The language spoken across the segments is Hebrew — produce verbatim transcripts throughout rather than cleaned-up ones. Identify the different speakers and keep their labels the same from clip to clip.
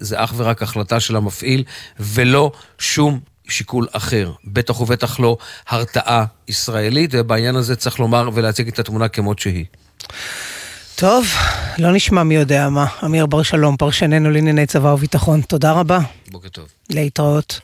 Speaker 1: זה אך ורק החלטה של המפעיל, ולא שום שיקול אחר. בטח ובטח לא הרתעה ישראלית, ובעניין הזה צריך לומר ולהציג את התמונה כמות שהיא.
Speaker 2: טוב, לא נשמע מי יודע מה. אמיר בר שלום, פרשננו לענייני צבא וביטחון. תודה רבה.
Speaker 1: בוקר טוב.
Speaker 2: להתראות.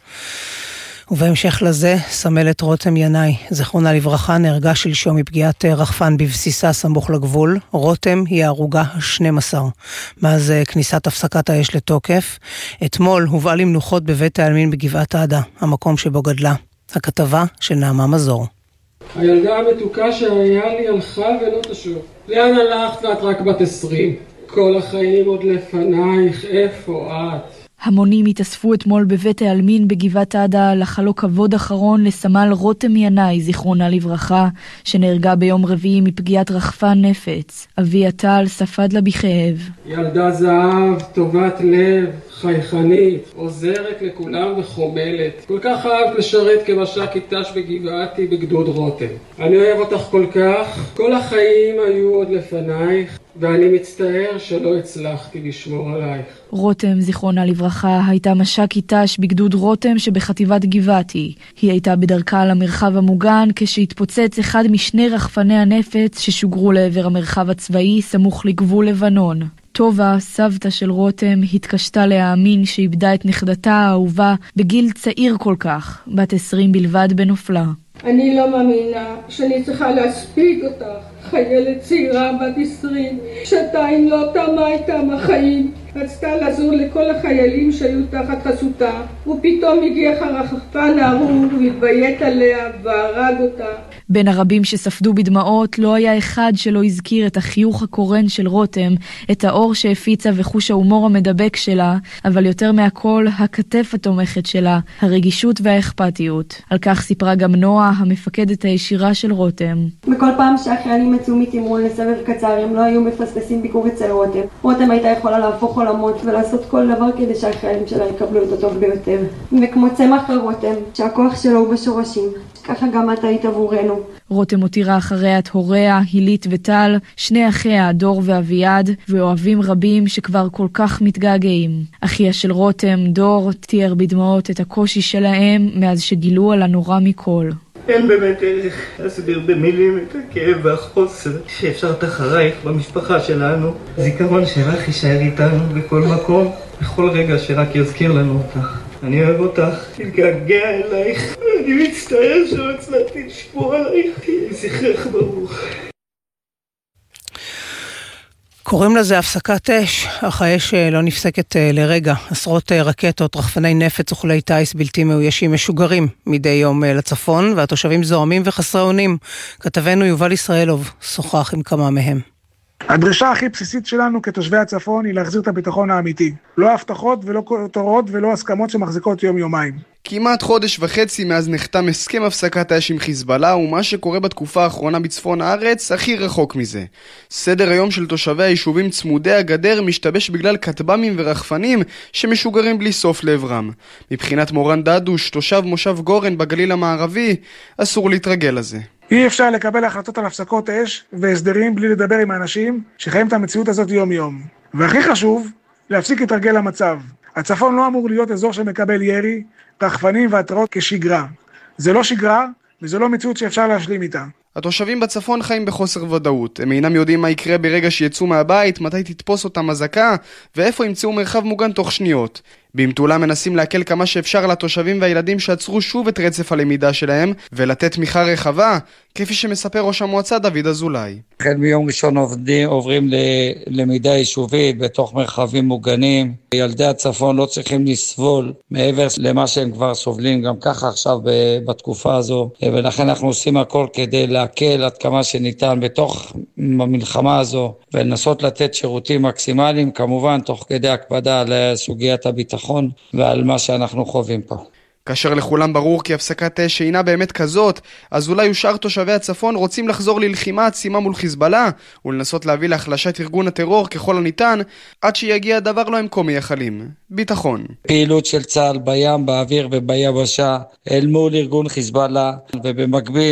Speaker 2: ובהמשך לזה, סמלת רותם ינאי, זכרונה לברכה, נהרגה שלשום מפגיעת רחפן בבסיסה סמוך לגבול. רותם היא ההרוגה ה-שתים עשרה. מאז כניסת הפסקת האש לתוקף, אתמול הובאה למנוחות בבית העלמין בגבעת העדה, המקום שבו גדלה. הכתבה של נעמה מזור.
Speaker 3: הילדה המתוקה שהיה לי הלכה ולא תשוב. לאן הלכת ואת רק בת עשרים? כל החיים עוד לפנייך, איפה את?
Speaker 4: המונים התאספו אתמול בבית העלמין בגבעת העדה לחלוק כבוד אחרון לסמל רותם ינאי, זיכרונה לברכה, שנהרגה ביום רביעי מפגיעת רחפן נפץ. אביה טל ספד לה בכאב. ילדה זהב, טובת לב, חייכנית, עוזרת לכולם וחומלת. כל כך אהבת לשרת כמש"קית ת"ש בגבעתי בגדוד רותם. אני אוהב אותך כל כך, כל החיים היו עוד לפנייך, ואני מצטער שלא הצלחתי לשמור עלייך. רותם, זיכרונה לברכה, הייתה מש"קית ת"ש בגדוד רותם שבחטיבת גבעתי. היא הייתה בדרכה למרחב המוגן כשהתפוצץ אחד משני רחפני הנפץ ששוגרו לעבר המרחב הצבאי סמוך לגבול לבנון. טובה, סבתא של רותם, התקשתה להאמין שאיבדה את נכדתה האהובה בגיל צעיר כל כך, בת עשרים בלבד בנופלה.
Speaker 5: אני לא מאמינה שאני צריכה להספיק אותך, חיילת צעירה בת עשרים, שעתיים לא תמה איתם החיים. רצתה לעזור לכל החיילים שהיו תחת חסותה, ופתאום הגיע הרחפן ההרוג והתביית עליה והרג אותה.
Speaker 4: בין הרבים שספדו בדמעות לא היה אחד שלא הזכיר את החיוך הקורן של רותם, את האור שהפיצה וחוש ההומור המדבק שלה, אבל יותר מהכל הכתף התומכת שלה, הרגישות והאכפתיות. על כך סיפרה גם נועה, המפקדת הישירה של רותם.
Speaker 6: בכל פעם שהחיילים יצאו מתמרון לסבב קצר, הם לא היו מפספסים ביקור אצל רותם. רותם הייתה יכולה להפוך עולמות ולעשות כל דבר כדי שהחיילים שלה יקבלו את הטוב ביותר. וכמו צמח לרותם, שהכוח שלו הוא בשורשים, ככה גם את היית עבורנו.
Speaker 4: רותם הותירה אחריה את הוריה, הילית וטל, שני אחיה, דור ואביעד, ואוהבים רבים שכבר כל כך מתגעגעים. אחיה של רותם, דור, תיאר בדמעות את הקושי שלהם מאז שגילו על הנורא מכל.
Speaker 7: אין באמת ערך להסביר במילים את הכאב והחוסר שאפשרת אחרייך במשפחה שלנו. זיכרון שרק יישאר איתנו בכל מקום, בכל רגע שרק יזכיר לנו אותך. אני אוהב אותך, תתגעגע אלייך, אני מצטער שלא הצלחתי לשמור עלייך, תהיה זכרך ברוך.
Speaker 2: קוראים לזה הפסקת אש, אך האש לא נפסקת לרגע. עשרות רקטות, רחפני נפץ וכלי טייס בלתי מאוישים משוגרים מדי יום לצפון, והתושבים זועמים וחסרי אונים. כתבנו יובל ישראלוב שוחח עם כמה מהם.
Speaker 8: הדרישה הכי בסיסית שלנו כתושבי הצפון היא להחזיר את הביטחון האמיתי. לא הבטחות ולא כותרות ולא הסכמות שמחזיקות יום-יומיים.
Speaker 9: כמעט חודש וחצי מאז נחתם הסכם הפסקת האש עם חיזבאללה, ומה שקורה בתקופה האחרונה בצפון הארץ הכי רחוק מזה. סדר היום של תושבי היישובים צמודי הגדר משתבש בגלל כטב"מים ורחפנים שמשוגרים בלי סוף לעברם. מבחינת מורן דדוש, תושב מושב גורן בגליל המערבי, אסור להתרגל לזה.
Speaker 8: אי אפשר לקבל החלטות על הפסקות אש והסדרים בלי לדבר עם האנשים שחיים את המציאות הזאת יום-יום. והכי חשוב, להפסיק לתרגל המצב. הצפון לא אמור להיות אזור שמקבל ירי, רחפנים והתראות כשגרה. זה לא שגרה, וזה לא מציאות שאפשר להשלים איתה.
Speaker 9: התושבים בצפון חיים בחוסר ודאות. הם אינם יודעים מה יקרה ברגע שיצאו מהבית, מתי תתפוס אותם הזקה, ואיפה ימצאו מרחב מוגן תוך שניות. במטולה מנסים להקל כמה שאפשר לתושבים והילדים שעצרו שוב את רצף הלמידה שלהם, ולתת תמיכה רחבה, כפי שמספר ראש המועצה דוד אזולאי.
Speaker 10: החל מיום ראשון עובדים, עוברים ללמידה יישובית בתוך מרחבים מוגנים. ילדי הצפון לא צריכים לסבול מעבר למה שהם כבר סובלים גם ככה עכשיו בתקופה הזו, ולכן אנחנו עושים הכל כדי להקל עד כמה שניתן בתוך המלחמה הזו, ולנסות לתת שירותים מקסימליים, כמובן תוך כדי הקפדה על סוגיית הביטחון ועל מה שאנחנו חווים פה.
Speaker 9: כאשר לכולם ברור כי הפסקת אש אינה באמת כזאת, אז אולי ושאר תושבי הצפון רוצים לחזור ללחימה עצימה מול חיזבאללה, ולנסות להביא להחלשת ארגון הטרור ככל הניתן, עד שיגיע הדבר לא במקום מייחלים. ביטחון.
Speaker 10: פעילות של צה"ל בים, באוויר וביבשה, אל מול ארגון חיזבאללה, ובמקביל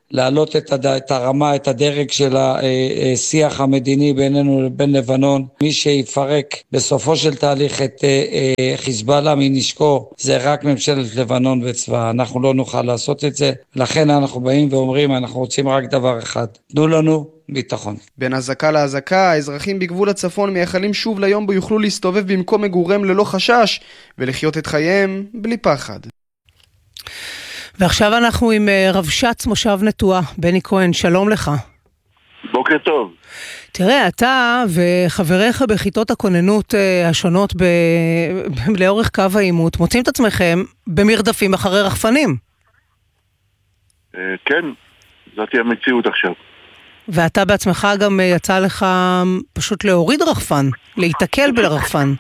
Speaker 10: להעלות את, הד... את הרמה, את הדרג של השיח המדיני בינינו לבין לבנון. מי שיפרק בסופו של תהליך את חיזבאללה מנשקו זה רק ממשלת לבנון וצבא. אנחנו לא נוכל לעשות את זה, לכן אנחנו באים ואומרים אנחנו רוצים רק דבר אחד, תנו לנו ביטחון.
Speaker 9: בין הזקה להזקה, האזרחים בגבול הצפון מייחלים שוב ליום בו יוכלו להסתובב במקום מגוריהם ללא חשש ולחיות את חייהם בלי פחד.
Speaker 2: ועכשיו אנחנו עם רבש"ץ מושב נטועה, בני כהן, שלום לך.
Speaker 11: בוקר טוב.
Speaker 2: תראה, אתה וחבריך בכיתות הכוננות השונות ב... לאורך קו העימות, מוצאים את עצמכם במרדפים אחרי רחפנים.
Speaker 11: כן, זאת היא המציאות עכשיו.
Speaker 2: ואתה בעצמך גם יצא לך פשוט להוריד רחפן, להתקל ברחפן.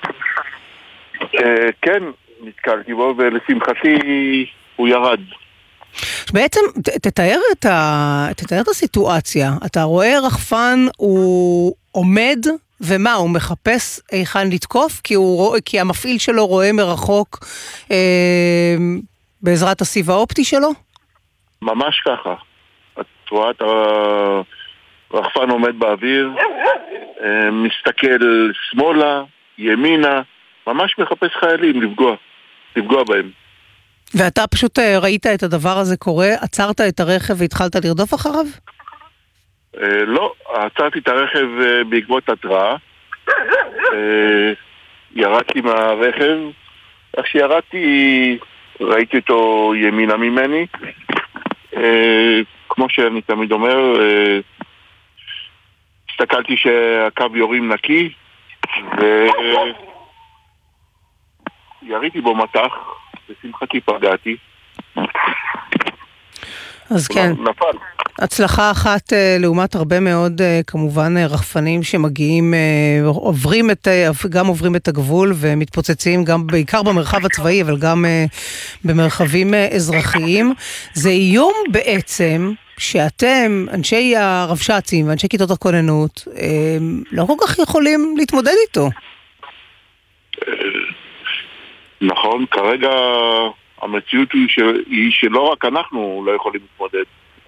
Speaker 11: כן, נתקלתי בו ולשמחתי הוא ירד.
Speaker 2: בעצם תתאר את, ה... תתאר את הסיטואציה. אתה רואה רחפן, הוא עומד, ומה, הוא מחפש היכן לתקוף? כי, הוא... כי המפעיל שלו רואה מרחוק אה... בעזרת הסיב האופטי שלו?
Speaker 11: ממש ככה. את רואה את הרחפן עומד באוויר, מסתכל שמאלה, ימינה, ממש מחפש חיילים לפגוע, לפגוע בהם.
Speaker 2: ואתה פשוט ראית את הדבר הזה קורה, עצרת את הרכב והתחלת לרדוף אחריו?
Speaker 11: לא, עצרתי את הרכב בעקבות התראה, ירדתי מהרכב, איך שירדתי ראיתי אותו ימינה ממני, כמו שאני תמיד אומר, הסתכלתי שהקו יורים נקי ויריתי בו מתח, בשמחתי פגעתי.
Speaker 2: אז כן,
Speaker 11: נפל.
Speaker 2: הצלחה אחת לעומת הרבה מאוד כמובן רחפנים שמגיעים, עוברים את, גם עוברים את הגבול ומתפוצצים גם בעיקר במרחב הצבאי אבל גם במרחבים אזרחיים. זה איום בעצם שאתם, אנשי הרבש"צים ואנשי כיתות הכוננות, לא כל כך יכולים להתמודד איתו.
Speaker 11: נכון, כרגע המציאות היא, ש... היא שלא רק אנחנו לא יכולים להתמודד.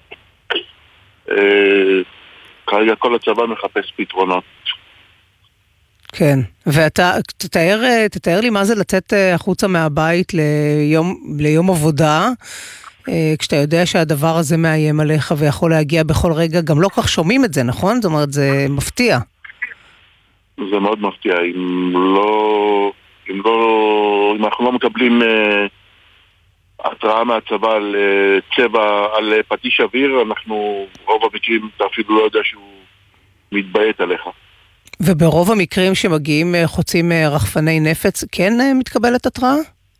Speaker 11: כרגע כל הצבא מחפש פתרונות.
Speaker 2: כן, ואתה תתאר, תתאר לי מה זה לצאת החוצה מהבית ליום, ליום עבודה, כשאתה יודע שהדבר הזה מאיים עליך ויכול להגיע בכל רגע, גם לא כך שומעים את זה, נכון? זאת אומרת, זה מפתיע.
Speaker 11: זה מאוד מפתיע, אם לא... אם לא... אם אנחנו לא מקבלים התראה מהצבא על צבע, על פטיש אוויר, אנחנו רוב המקרים אתה אפילו לא יודע שהוא מתביית עליך.
Speaker 2: וברוב המקרים שמגיעים חוצים רחפני נפץ, כן מתקבלת התראה?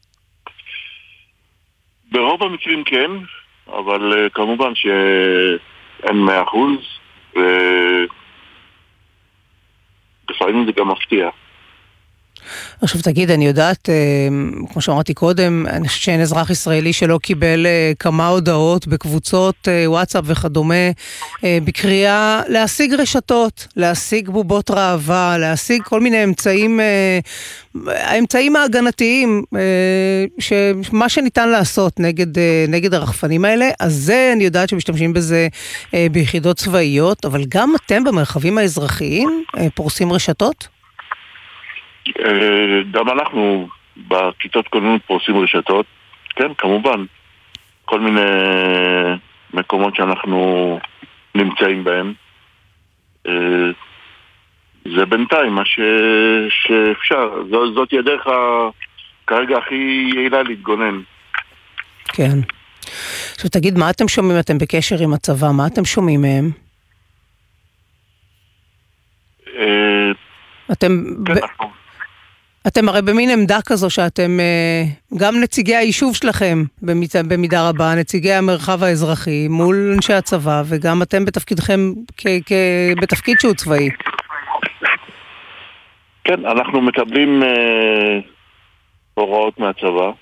Speaker 11: ברוב המקרים כן, אבל כמובן שאין מאה אחוז, ולפעמים זה גם מפתיע.
Speaker 2: עכשיו תגיד, אני יודעת, כמו שאמרתי קודם, אני חושבת שאין אזרח ישראלי שלא קיבל כמה הודעות בקבוצות וואטסאפ וכדומה, בקריאה להשיג רשתות, להשיג בובות ראווה, להשיג כל מיני אמצעים, האמצעים ההגנתיים, שמה שניתן לעשות נגד, נגד הרחפנים האלה, אז זה אני יודעת שמשתמשים בזה ביחידות צבאיות, אבל גם אתם במרחבים האזרחיים פורסים רשתות?
Speaker 11: גם אנחנו בכיתות כוננות פורסים רשתות, כן, כמובן, כל מיני מקומות שאנחנו נמצאים בהם. זה בינתיים מה ש... שאפשר, ז... זאת הדרך כרגע הכי יעילה להתגונן.
Speaker 2: כן. עכשיו תגיד, מה אתם שומעים? אתם בקשר עם הצבא, מה אתם שומעים מהם? אתם...
Speaker 11: כן,
Speaker 2: ב...
Speaker 11: אנחנו...
Speaker 2: אתם הרי במין עמדה כזו שאתם גם נציגי היישוב שלכם במידה, במידה רבה, נציגי המרחב האזרחי מול אנשי הצבא, וגם אתם בתפקידכם כ, כ, בתפקיד שהוא צבאי.
Speaker 11: כן, אנחנו מקבלים אה, הוראות מהצבא.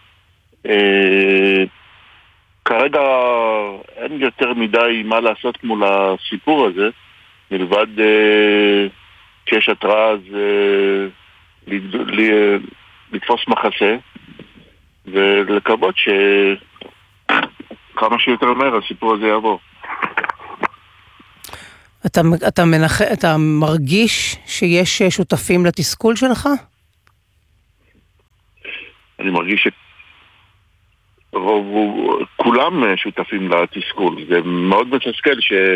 Speaker 11: אה, כרגע אין יותר מדי מה לעשות מול הסיפור הזה, מלבד אה, כשיש התראה אז... אה, לתפוס מחסה ולקוות שכמה שיותר מהר הסיפור הזה יעבור.
Speaker 2: אתה, אתה, מנח... אתה מרגיש שיש שותפים לתסכול שלך?
Speaker 11: אני מרגיש שכולם שותפים לתסכול. זה מאוד מתסכל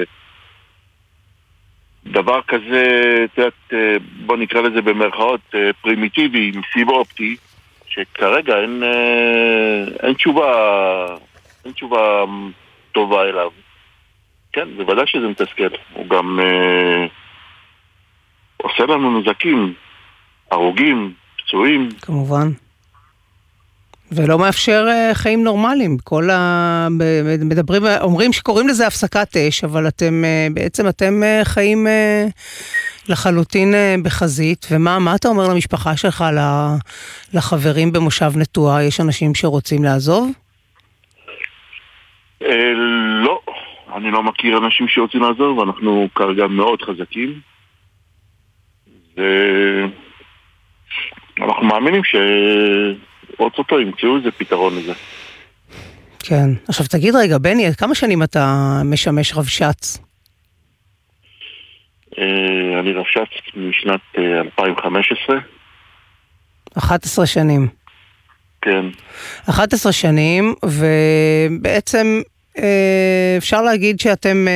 Speaker 11: שדבר כזה, בוא נקרא לזה במרכאות פרימיטיבי, עם סיב אופטי, שכרגע אין, אין תשובה, אין תשובה טובה אליו. כן, זה ודאי שזה מתסכל. הוא גם אה, עושה לנו נזקים, הרוגים, פצועים.
Speaker 2: כמובן. ולא מאפשר אה, חיים נורמליים. כל ה... מדברים, אומרים שקוראים לזה הפסקת אש, אבל אתם, אה, בעצם אתם אה, חיים אה, לחלוטין אה, בחזית. ומה מה אתה אומר למשפחה שלך, לחברים במושב נטוע? יש אנשים שרוצים לעזוב?
Speaker 11: אה, לא. אני לא מכיר אנשים שרוצים לעזוב, ואנחנו כרגע מאוד חזקים. ואנחנו מאמינים שאו-טו-טו ימצאו איזה פתרון לזה.
Speaker 2: כן. עכשיו תגיד רגע, בני, כמה שנים אתה משמש רבש"ץ?
Speaker 11: אני רבש"ץ משנת אלפיים וחמש עשרה.
Speaker 2: אחת עשרה שנים.
Speaker 11: כן.
Speaker 2: אחת עשרה שנים, ובעצם אפשר להגיד שאתם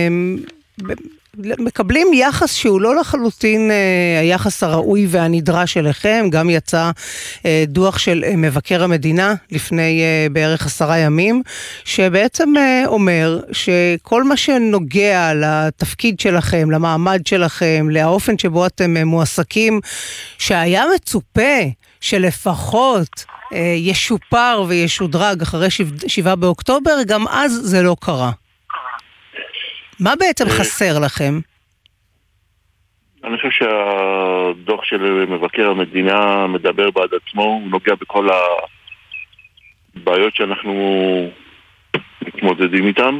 Speaker 2: מקבלים יחס שהוא לא לחלוטין היחס הראוי והנדרש שלכם. גם יצא דוח של מבקר המדינה לפני בערך עשרה ימים, שבעצם אומר שכל מה שנוגע לתפקיד שלכם, למעמד שלכם, לאופן שבו אתם מועסקים, שהיה מצופה שלפחות ישופר וישודרג אחרי שבעה באוקטובר, גם אז זה לא קרה. מה בעצם חסר לכם?
Speaker 11: אני חושב שהדוח של מבקר המדינה מדבר בעד עצמו, הוא נוגע בכל הבעיות שאנחנו מתמודדים איתן.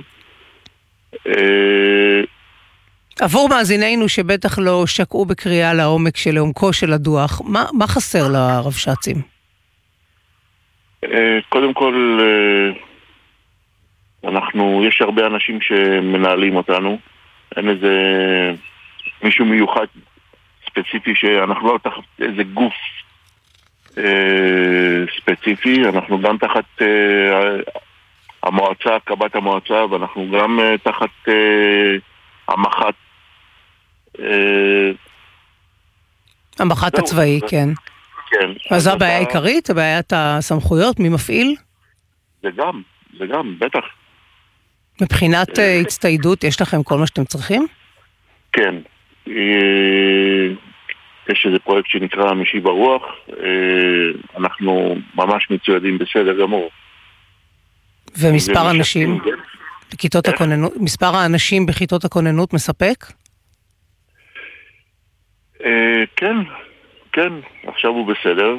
Speaker 2: עבור מאזינינו שבטח לא שקעו בקריאה לעומק של עומקו של הדוח, מה, מה חסר לרבש"צים?
Speaker 11: קודם כל, אנחנו, יש הרבה אנשים שמנהלים אותנו. אין איזה מישהו מיוחד ספציפי שאנחנו לא תחת איזה גוף אה, ספציפי, אנחנו גם תחת אה, המועצה, קב"ט המועצה, ואנחנו גם אה, תחת אה, המח"ט. אה,
Speaker 2: המח"ט הצבאי,
Speaker 11: זה,
Speaker 2: כן.
Speaker 11: כן.
Speaker 2: אז זו הבעיה העיקרית, הבעיית הסמכויות, מי מפעיל?
Speaker 11: זה גם, זה גם, בטח.
Speaker 2: מבחינת הצטיידות, יש לכם כל מה שאתם צריכים?
Speaker 11: כן. יש איזה פרויקט שנקרא משיב הרוח. אנחנו ממש מצוידים בסדר גמור.
Speaker 2: ומספר אנשים בכיתות הכוננות, מספר האנשים בכיתות הכוננות מספק?
Speaker 11: כן, כן. עכשיו הוא בסדר.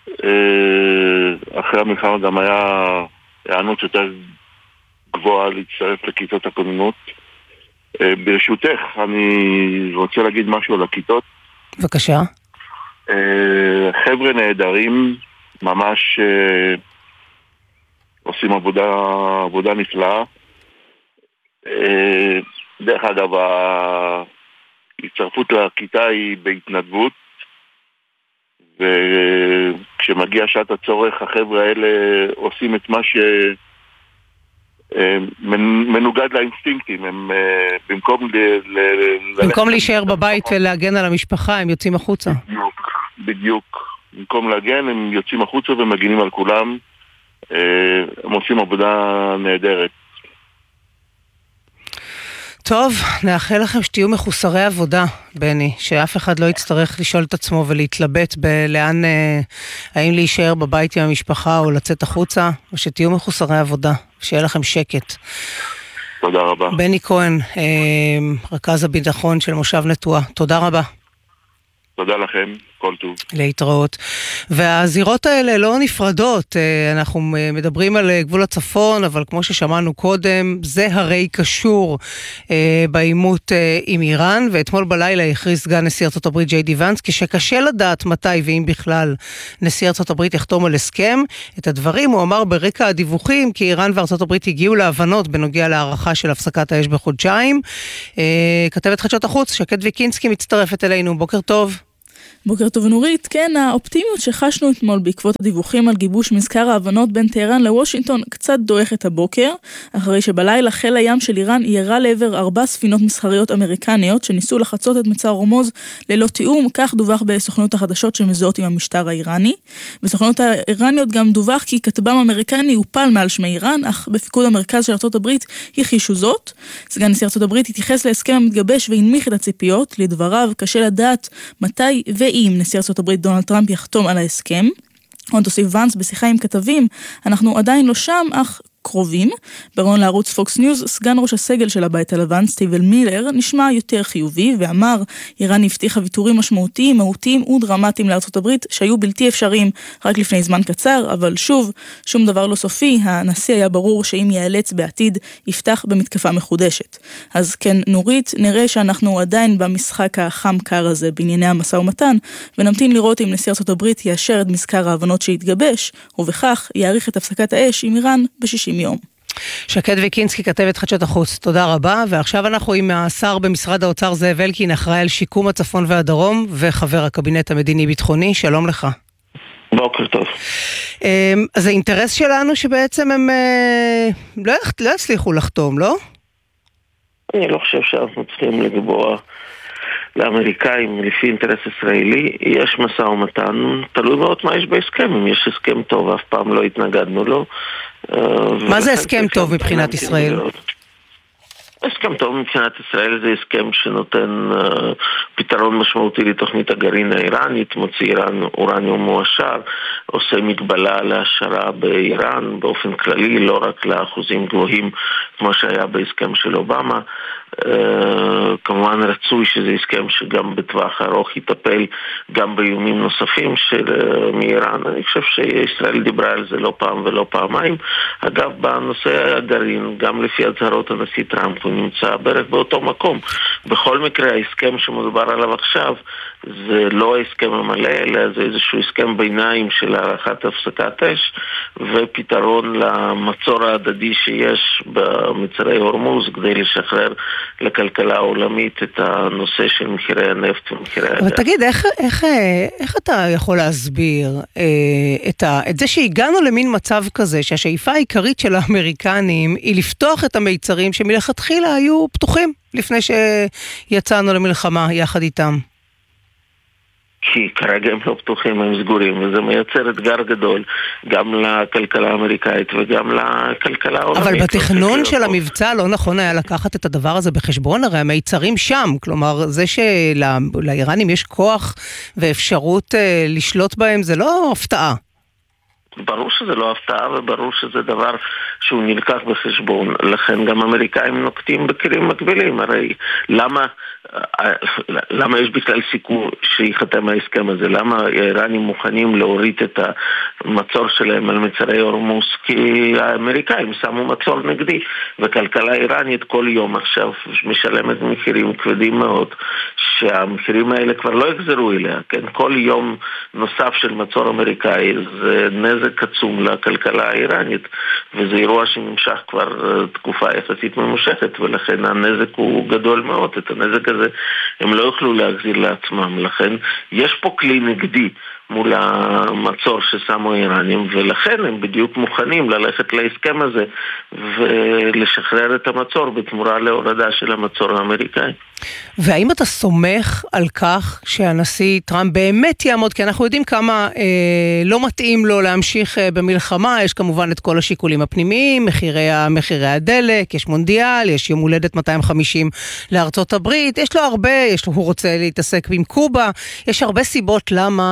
Speaker 11: אחרי המלחמה גם היה הענות יותר גבוהה להצטרף לכיתות הכוננות. ברשותך, אני רוצה להגיד משהו על הכיתות.
Speaker 2: בבקשה.
Speaker 11: חבר'ה נהדרים, ממש עושים עבודה, עבודה נפלאה. דרך אגב, ההצטרפות לכיתה היא בהתנדבות, וכשמגיע שעת הצורך, החבר'ה האלה עושים את מה ש... מנוגד לאינסטינקטים. הם במקום
Speaker 2: במקום להישאר בבית ולהגן על המשפחה, הם יוצאים החוצה.
Speaker 11: בדיוק, בדיוק. במקום להגן, הם יוצאים החוצה ומגינים על כולם. הם עושים עבודה נהדרת.
Speaker 2: טוב, נאחל לכם שתהיו מחוסרי עבודה, בני, שאף אחד לא יצטרך לשאול את עצמו ולהתלבט בלאן, האם להישאר בבית עם המשפחה או לצאת החוצה, ושתהיו מחוסרי עבודה, שיהיה לכם שקט.
Speaker 11: תודה רבה.
Speaker 2: בני כהן, רכז הביטחון של מושב נטוע, תודה רבה.
Speaker 11: תודה לכם. כל טוב.
Speaker 2: להתראות. והזירות האלה לא נפרדות, אנחנו מדברים על גבול הצפון, אבל כמו ששמענו קודם, זה הרי קשור בעימות עם איראן, ואתמול בלילה הכריז סגן נשיא ארצות הברית ג'יי די ונס, כשקשה לדעת מתי ואם בכלל נשיא ארצות הברית יחתום על הסכם, את הדברים הוא אמר ברקע הדיווחים, כי איראן וארצות הברית הגיעו להבנות בנוגע להערכה של הפסקת האש בחודשיים. כתבת חדשות החוץ, שקד ויקינסקי מצטרפת אלינו, בוקר טוב.
Speaker 12: בוקר טוב נורית, כן, האופטימיות שחשנו אתמול בעקבות הדיווחים על גיבוש מזכר ההבנות בין טהרן לוושינגטון קצת דועכת הבוקר, אחרי שבלילה חיל הים של איראן ירה לעבר ארבע ספינות מסחריות אמריקניות שניסו לחצות את מצר הורמוז ללא תיאום, כך דווח בסוכנות החדשות שמזוהות עם המשטר האיראני. בסוכנות האיראניות גם דווח כי כטב"ם אמריקני הופל מעל שמי איראן, אך בפיקוד המרכז של ארצות הברית הכחישו זאת. סגן נשיא ארצות הברית התייחס להסכם המתגבש והנמיך את הציפיות, לדבריו קשה לדעת מתי ואם נשיא ארצות הברית דונלד טראמפ יחתום על ההסכם. עוד הוסיף ונס בשיחה עם כתבים, אנחנו עדיין לא שם, אך קרובים. ברון לערוץ פוקס ניוז, סגן ראש הסגל של הבית הלבן, סטיבל מילר, נשמע יותר חיובי ואמר, איראן הבטיחה ויתורים משמעותיים, מהותיים ודרמטיים לארצות הברית, שהיו בלתי אפשריים רק לפני זמן קצר, אבל שוב, שום דבר לא סופי, הנשיא היה ברור שאם ייאלץ בעתיד, יפתח במתקפה מחודשת. אז כן, נורית, נראה שאנחנו עדיין במשחק החם קר הזה בענייני המשא ומתן, ונמתין לראות אם נשיא ארצות הברית יאשר את מזכר ההבנות שהתגבש, ובכך יאריך את הפסקת האש עם איראן ב-שישים יום.
Speaker 2: שקד ויקינסקי, כתבת חדשות החוץ, תודה רבה. ועכשיו אנחנו עם השר במשרד האוצר זאב אלקין, אחראי על שיקום הצפון והדרום וחבר הקבינט המדיני-ביטחוני. שלום לך.
Speaker 13: בוקר טוב.
Speaker 2: אז האינטרס שלנו שבעצם הם לא, לא הצליחו לחתום, לא?
Speaker 13: אני לא חושב שאנחנו צריכים לקבוע לאמריקאים לפי אינטרס ישראלי. יש משא ומתן, תלוי מאוד מה יש בהסכם. אם יש הסכם טוב, אף פעם לא התנגדנו לו.
Speaker 2: מה זה הסכם טוב מבחינת ישראל?
Speaker 13: הסכם טוב מבחינת ישראל זה הסכם שנותן uh, פתרון משמעותי לתוכנית הגרעין האיראנית, מוציא איראן אורניום מועשר, עושה מגבלה להשערה באיראן באופן כללי, לא רק לאחוזים גבוהים כמו שהיה בהסכם של אובמה. Uh, כמובן רצוי שזה הסכם שגם בטווח ארוך יטפל גם באיומים נוספים של uh, מאיראן. אני חושב שישראל דיברה על זה לא פעם ולא פעמיים. אגב, בנושא הגרעין, גם לפי הצהרות הנשיא טראמפ, הוא נמצא בערך באותו מקום. בכל מקרה, ההסכם שמדובר עליו עכשיו זה לא ההסכם המלא, אלא זה איזשהו הסכם ביניים של הערכת הפסקת אש ופתרון למצור ההדדי שיש במצרי הורמוז כדי לשחרר לכלכלה העולמית את הנושא של מחירי הנפט ומחירי הגז.
Speaker 2: אבל תגיד, איך, איך, איך אתה יכול להסביר אה, את, ה, את זה שהגענו למין מצב כזה, שהשאיפה העיקרית של האמריקנים היא לפתוח את המיצרים שמלכתחילה היו פתוחים לפני שיצאנו למלחמה יחד איתם?
Speaker 13: כי כרגע הם לא פתוחים, הם סגורים, וזה מייצר אתגר גדול גם לכלכלה האמריקאית וגם לכלכלה העולמית.
Speaker 2: אבל בתכנון של המבצע לא נכון היה לקחת את הדבר הזה בחשבון, הרי המיצרים שם, כלומר זה שלאיראנים יש כוח ואפשרות לשלוט בהם, זה לא הפתעה.
Speaker 13: ברור שזה לא הפתעה וברור שזה דבר שהוא נלקח בחשבון, לכן גם אמריקאים נוקטים בכלים מקבילים. הרי למה למה יש בכלל סיכוי שיחתם ההסכם הזה? למה האיראנים מוכנים להוריד את המצור שלהם על מצרי הורמוז? כי האמריקאים שמו מצור נגדי, וכלכלה איראנית כל יום עכשיו משלמת מחירים כבדים מאוד, שהמחירים האלה כבר לא יחזרו אליה, כן? כל יום נוסף של מצור אמריקאי זה נזק עצום לכלכלה האיראנית, וזה אירוע שנמשך כבר תקופה יחסית ממושכת, ולכן הנזק הוא גדול מאוד. את הנזק הזה הם לא יוכלו להחזיר לעצמם, לכן יש פה כלי נגדי מול המצור ששמו האיראנים, ולכן הם בדיוק מוכנים ללכת להסכם הזה ולשחרר את המצור בתמורה להורדה של המצור האמריקאי.
Speaker 2: והאם אתה סומך על כך שהנשיא טראמפ באמת יעמוד, כי אנחנו יודעים כמה אה, לא מתאים לו להמשיך אה, במלחמה, יש כמובן את כל השיקולים הפנימיים, מחירי, מחירי הדלק, יש מונדיאל, יש יום הולדת מאתיים וחמישים לארצות הברית, יש לו הרבה, יש לו, הוא רוצה להתעסק עם קובה, יש הרבה סיבות למה אה,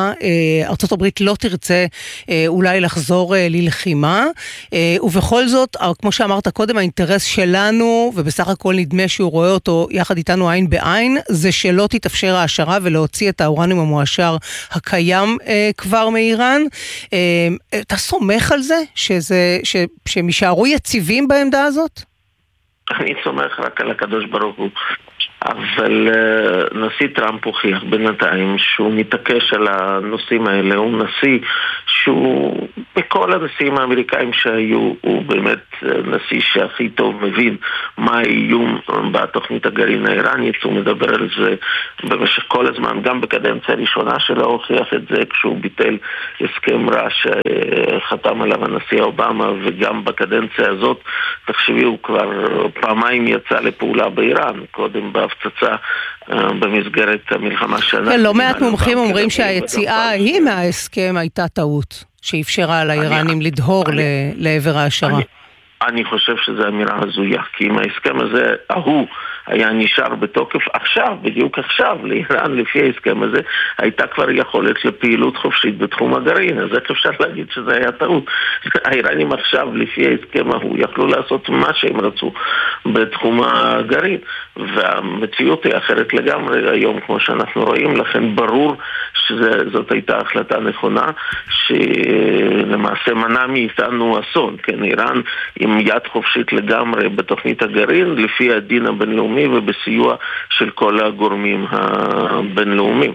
Speaker 2: ארצות הברית לא תרצה אולי לחזור ללחימה, ובכל זאת, כמו שאמרת קודם, האינטרס שלנו, ובסך הכל נדמה שהוא רואה אותו יחד איתנו עין בעין, זה שלא תתאפשר ההשערה ולהוציא את האורניום המועשר הקיים כבר מאיראן. אתה סומך על זה? שזה, ש, שהם יישארו יציבים בעמדה הזאת?
Speaker 13: אני סומך רק על הקדוש ברוך הוא. אבל uh, נשיא טראמפ הוכיח בינתיים שהוא מתעקש על הנושאים האלה. הוא נשיא שהוא, בכל הנשיאים האמריקאים שהיו, הוא באמת נשיא שהכי טוב מבין מה האיום בתוכנית הגרעין האיראנית. הוא מדבר על זה במשך כל הזמן, גם בקדנציה הראשונה שלו הוכיח את זה כשהוא ביטל הסכם רע שחתם עליו הנשיא אובמה, וגם בקדנציה הזאת, תחשבי, הוא כבר פעמיים יצא לפעולה באיראן, קודם בהפצצה במסגרת המלחמה שנה.
Speaker 2: לא מעט מומחים אומרים שהיציאה היא מההסכם הייתה טעות, שאפשרה לאיראנים לדהור לעבר ההשערה.
Speaker 13: אני חושב שזו אמירה הזויה, כי אם ההסכם הזה, ההוא, היה נשאר בתוקף עכשיו, בדיוק עכשיו, לאיראן לפי ההסכם הזה, הייתה כבר יכולת לפעילות חופשית בתחום הגרעין, אז איך אפשר להגיד שזה היה טעות? האיראנים עכשיו, לפי ההסכם ההוא, יכלו לעשות מה שהם רצו בתחום הגרעין, והמציאות היא אחרת לגמרי היום, כמו שאנחנו רואים, לכן ברור שזאת הייתה החלטה נכונה, שלמעשה מנע מאיתנו אסון, כן, איראן עם יד חופשית לגמרי בתוכנית הגרעין, לפי הדין הבינלאומי ובסיוע של כל הגורמים הבינלאומיים.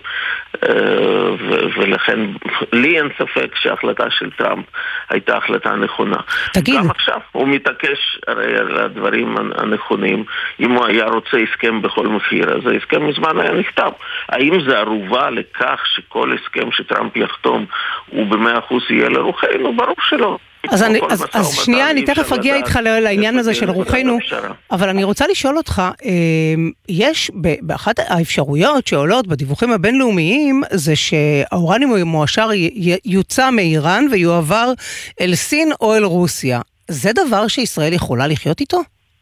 Speaker 13: ולכן לי אין ספק שההחלטה של טראמפ הייתה החלטה נכונה.
Speaker 2: תגיד.
Speaker 13: גם עכשיו הוא מתעקש הרי על הדברים הנכונים. אם הוא היה רוצה הסכם בכל מחיר, אז ההסכם מזמן היה נכתב. האם זה ערובה לכך שכל הסכם שטראמפ יחתום הוא במאה אחוז יהיה לרוחנו? ברור שלא.
Speaker 2: אז, אני, אז, אז שנייה, אני תכף אגיע איתך לעניין הזה של רוחנו, אבל אני רוצה לשאול אותך, יש באחת האפשרויות שעולות בדיווחים הבינלאומיים, זה שהאורניום המועשר יוצא מאיראן ויועבר אל סין או אל רוסיה. זה דבר שישראל יכולה לחיות איתו?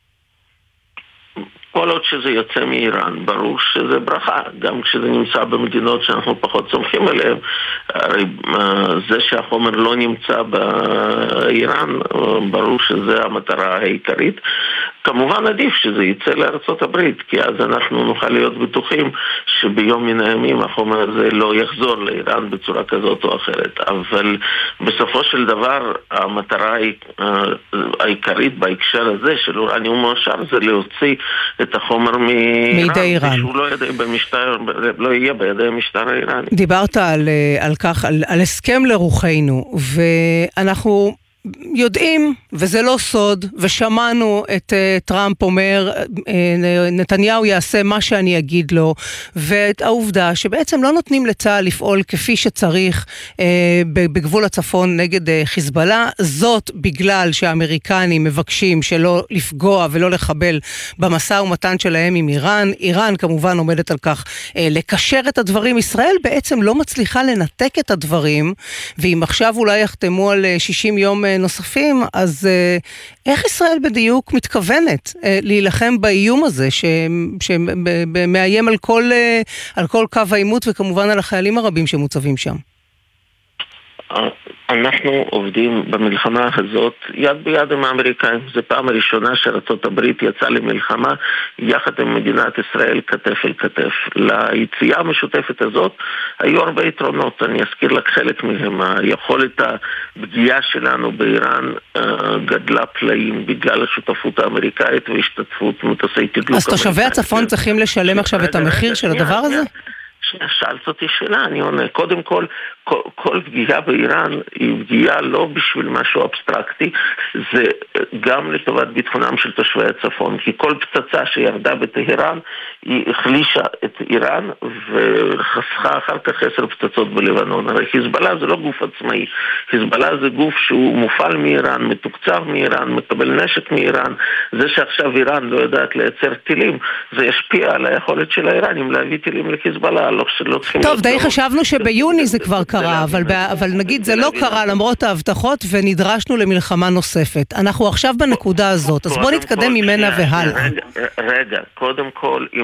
Speaker 13: כל עוד שזה יוצא מאיראן, ברור שזה ברכה, גם כשזה נמצא במדינות שאנחנו פחות סומכים עליהן. הרי זה שהחומר לא נמצא באיראן, ברור שזה המטרה העיקרית. כמובן עדיף שזה יצא לארצות הברית, כי אז אנחנו נוכל להיות בטוחים שביום מן הימים החומר הזה לא יחזור לאיראן בצורה כזאת או אחרת. אבל בסופו של דבר המטרה העיקרית בהקשר הזה של אורניום מועשר זה להוציא את החומר מאיראן, שהוא לא, במשטר, לא יהיה בידי המשטר האיראני.
Speaker 2: דיברת על, על כך, על, על הסכם לרוחנו, ואנחנו יודעים, וזה לא סוד, ושמענו את uh, טראמפ אומר, uh, נתניהו יעשה מה שאני אגיד לו, ואת העובדה שבעצם לא נותנים לצה"ל לפעול כפי שצריך uh, בגבול הצפון נגד uh, חיזבאללה, זאת בגלל שהאמריקנים מבקשים שלא לפגוע ולא לחבל במשא ומתן שלהם עם איראן. איראן כמובן עומדת על כך uh, לקשר את הדברים. ישראל בעצם לא מצליחה לנתק את הדברים, ואם עכשיו אולי יחתמו על uh, שישים יום נוספים, אז איך ישראל בדיוק מתכוונת להילחם באיום הזה שמאיים על כל, על כל קו העימות וכמובן על החיילים הרבים שמוצבים שם?
Speaker 13: אנחנו עובדים במלחמה הזאת יד ביד עם האמריקאים. זו פעם הראשונה שארצות הברית יצאה למלחמה יחד עם מדינת ישראל כתף אל כתף. ליציאה המשותפת הזאת היו הרבה יתרונות, אני אזכיר לך חלק מהם. היכולת הפגיעה שלנו באיראן גדלה פלאים בגלל השותפות האמריקאית והשתתפות מטוסי תדלוק.
Speaker 2: אז תושבי הצפון צריכים לשלם עכשיו את המחיר של הדבר הזה?
Speaker 13: שאלת אותי שאלה, אני עונה. קודם כל, כל, כל פגיעה באיראן היא פגיעה לא בשביל משהו אבסטרקטי, זה גם לטובת ביטחונם של תושבי הצפון, כי כל פצצה שירדה בטהרן היא החלישה את איראן וחסכה אחר כך עשר פצצות בלבנון. הרי חיזבאללה זה לא גוף עצמאי, חיזבאללה זה גוף שהוא מופעל מאיראן, מתוקצב מאיראן, מקבל נשק מאיראן. זה שעכשיו איראן לא יודעת לייצר טילים, זה ישפיע על היכולת של האיראנים להביא טילים לחיזבאללה. לא, לא
Speaker 2: טוב, די חשבנו שביוני זה כבר קרה, אבל, אבל נגיד זה לא קרה למרות ההבטחות ונדרשנו למלחמה נוספת. אנחנו עכשיו בנקודה הזאת, אז בוא נתקדם ממנה והלאה.
Speaker 13: רגע, רגע, קודם כל, אם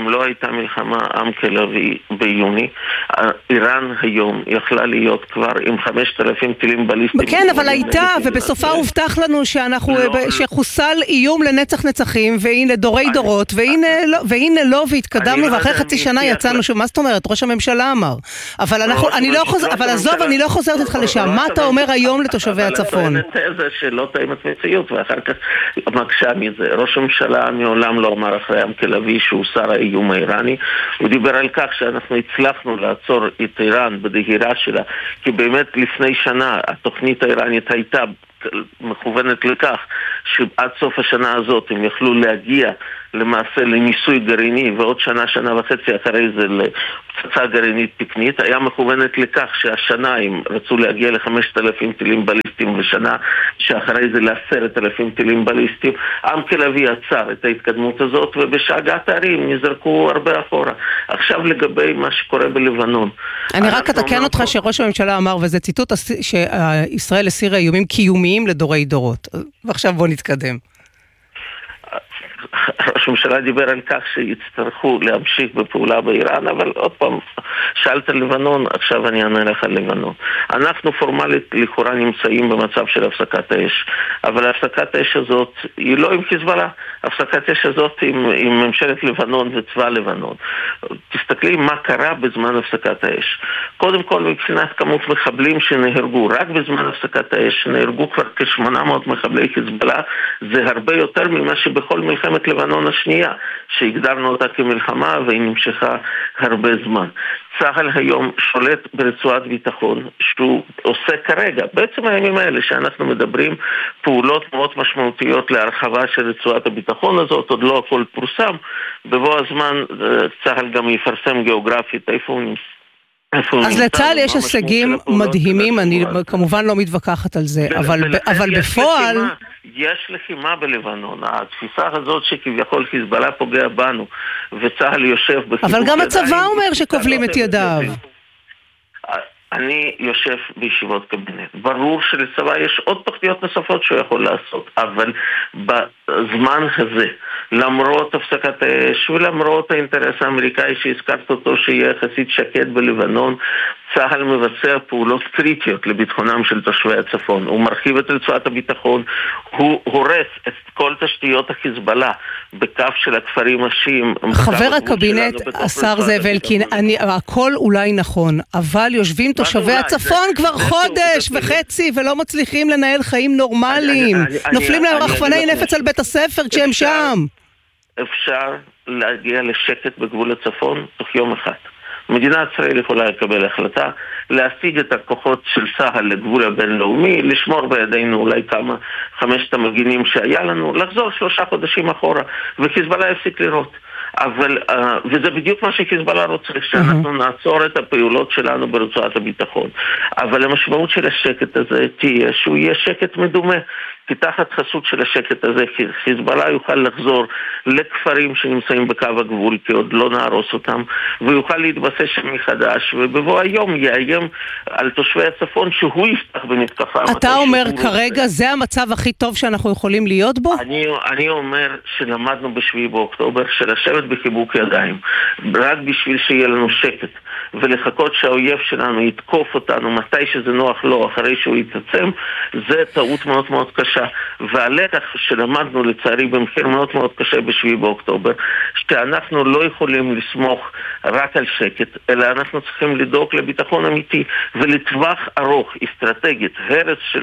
Speaker 13: אם לא הייתה מלחמה עם כלבי ביוני, איראן היום יכלה להיות כבר עם חמשת אלפים טילים בליסטיים.
Speaker 2: כן, אבל הייתה, ובסופה הובטח לנו שאנחנו, שחוסל איום לנצח נצחים, והנה דורי דורות, והנה לא, והתקדמנו, ואחרי חצי שנה יצאנו שוב. מה זאת אומרת? ראש הממשלה אמר. אבל אני לא חוזר, אבל עזוב, אני לא חוזרת איתך לשם. מה אתה אומר היום לתושבי הצפון?
Speaker 13: אבל אתה תזה שלא תאמת מציאות, ואחר כך מקשה מזה. ראש הממשלה מעולם לא אמר אחרי עם כלבי שהוא שר האיום האיראני. הוא דיבר על כך שאנחנו הצלחנו לעצור את איראן בדהירה שלה, כי באמת לפני שנה התוכנית האיראנית הייתה מכוונת לכך שעד סוף השנה הזאת הם יכלו להגיע למעשה לניסוי גרעיני, ועוד שנה, שנה וחצי אחרי זה לפצצה גרעינית תקנית. היה מכוונת לכך שהשנה הם רצו להגיע ל-חמשת אלפים טילים בליסטיים, ושנה שאחרי זה ל-עשרת אלפים טילים בליסטיים. עם כלבי עצר את ההתקדמות הזאת, ובשאגת הערים נזרקו הרבה אחורה. עכשיו לגבי מה שקורה בלבנון.
Speaker 2: אני רק אתקן אותך שראש הממשלה אמר, וזה ציטוט, שישראל הסירה איומים קיומיים לדורי דורות. ועכשיו בוא נתקדם.
Speaker 13: ראש הממשלה דיבר על כך שיצטרכו להמשיך בפעולה באיראן, אבל עוד פעם, שאלת לבנון, עכשיו אני אענה לך על לבנון. אנחנו פורמלית לכאורה נמצאים במצב של הפסקת האש, אבל הפסקת האש הזאת היא לא עם חיזבאללה, הפסקת האש הזאת עם, עם ממשלת לבנון וצבא לבנון. תסתכלי מה קרה בזמן הפסקת האש. קודם כל מבחינת כמות מחבלים שנהרגו, רק בזמן הפסקת האש נהרגו כבר כ-שמונה מאות מחבלי חיזבאללה, זה הרבה יותר ממה שבכל מלחמת לבנון השנייה, שהגדרנו אותה כמלחמה והיא נמשכה הרבה זמן. צה"ל היום שולט ברצועת ביטחון שהוא עושה כרגע, בעצם הימים האלה שאנחנו מדברים, פעולות מאוד משמעותיות להרחבה של רצועת הביטחון הזאת, עוד לא הכל פורסם, בבוא הזמן צה"ל גם יפרסם גיאוגרפית איפה הוא נמצא.
Speaker 2: אז לצה"ל יש הישגים מדהימים, אני כמובן לא מתווכחת על זה, אבל בפועל...
Speaker 13: יש לחימה בלבנון, התפיסה הזאת שכביכול חיזבאללה פוגע בנו, וצה"ל יושב בחיבוק
Speaker 2: ידיים... אבל גם הצבא אומר שכובלים את ידיו.
Speaker 13: אני יושב בישיבות קבינט. ברור שלצבא יש עוד תוכניות נוספות שהוא יכול לעשות, אבל בזמן הזה, למרות הפסקת האש ולמרות האינטרס האמריקאי שהזכרת אותו שיהיה יחסית שקט בלבנון, צה"ל מבצע פעולות קריטיות לביטחונם של תושבי הצפון. הוא מרחיב את רצועת הביטחון, הוא הורס את כל תשתיות החיזבאללה בקו של הכפרים השיעים.
Speaker 2: חבר הקבינט, השר זאב אלקין, הכל אולי נכון, אבל יושבים תושבי הצפון כבר חודש וחצי ולא מצליחים לנהל חיים נורמליים. נופלים להם רחפני נפץ על בית הספר כשהם שם.
Speaker 13: אפשר להגיע לשקט בגבול הצפון תוך יום אחד. מדינת ישראל יכולה לקבל החלטה להשיג את הכוחות של צה"ל לגבול הבינלאומי, לשמור בידינו אולי כמה חמשת המגינים שהיה לנו, לחזור שלושה חודשים אחורה, וחיזבאללה יפסיק לראות. אבל, uh, וזה בדיוק מה שחיזבאללה רוצה, שאנחנו נעצור את הפעולות שלנו ברצועת הביטחון. אבל המשמעות של השקט הזה תהיה שהוא יהיה שקט מדומה, כי תחת חסות של השקט הזה חיזבאללה יוכל לחזור לכפרים שנמצאים בקו הגבול, כי עוד לא נהרוס אותם, ויוכל להתבסס שם מחדש, ובבוא היום יאיים על תושבי הצפון שהוא יפתח במתקפה.
Speaker 2: אתה אומר כרגע זה המצב הכי טוב שאנחנו יכולים להיות בו?
Speaker 13: אני, אני אומר שלמדנו בשביעי באוקטובר שלשבת בחיבוק ידיים, רק בשביל שיהיה לנו שקט, ולחכות שהאויב שלנו יתקוף אותנו מתי שזה נוח לו אחרי שהוא יתעצם, זה טעות מאוד מאוד קשה. והלקח שלמדנו לצערי במחיר מאוד מאוד קשה בשביעי באוקטובר, שאנחנו לא יכולים לסמוך רק על שקט, אלא אנחנו צריכים לדאוג לביטחון אמיתי ולטווח ארוך, אסטרטגית, הרס של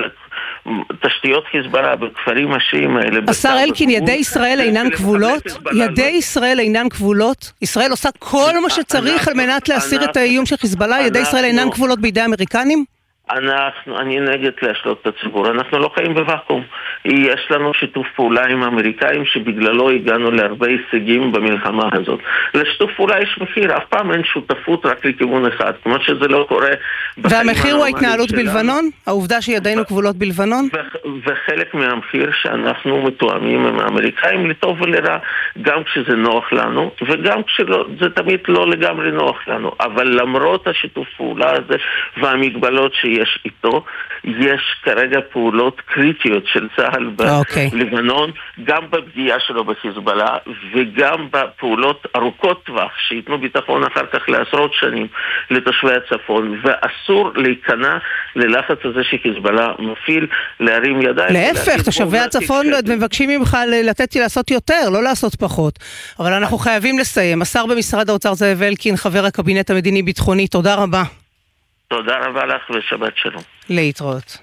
Speaker 13: תשתיות חיזבאללה בכפרים השיעים האלה.
Speaker 2: השר אלקין, ידי ישראל אינן כבולות? ידי ישראל אינן כבולות? ישראל עושה כל מה שצריך על מנת להסיר את האיום של חיזבאללה? ידי ישראל אינן כבולות בידי האמריקנים?
Speaker 13: אנחנו, אני נגד להשלות את הציבור, אנחנו לא חיים בוואקום. יש לנו שיתוף פעולה עם האמריקאים שבגללו הגענו להרבה הישגים במלחמה הזאת. לשיתוף פעולה יש מחיר, אף פעם אין שותפות רק לכיוון אחד, כמו שזה לא קורה.
Speaker 2: והמחיר הוא ההתנהלות בלבנון? העובדה שידינו כבולות בלבנון?
Speaker 13: וחלק מהמחיר שאנחנו מתואמים עם האמריקאים לטוב ולרע, גם כשזה נוח לנו, וגם כשזה תמיד לא לגמרי נוח לנו. אבל למרות השיתוף פעולה הזה והמגבלות שיש, שיש איתו. יש כרגע פעולות קריטיות של צה"ל בלבנון, גם בפגיעה שלו בחיזבאללה וגם בפעולות ארוכות טווח שייתנו ביטחון אחר כך לעשרות שנים לתושבי הצפון, ואסור להיכנע ללחץ הזה שחיזבאללה מפעיל להרים ידיים.
Speaker 2: להפך, תושבי הצפון מבקשים ממך לתת לי לעשות יותר, לא לעשות פחות. אבל אנחנו חייבים לסיים. השר במשרד האוצר זאב אלקין, חבר הקבינט המדיני-ביטחוני, תודה רבה.
Speaker 13: תודה רבה לך ושבת שלום.
Speaker 2: להתראות.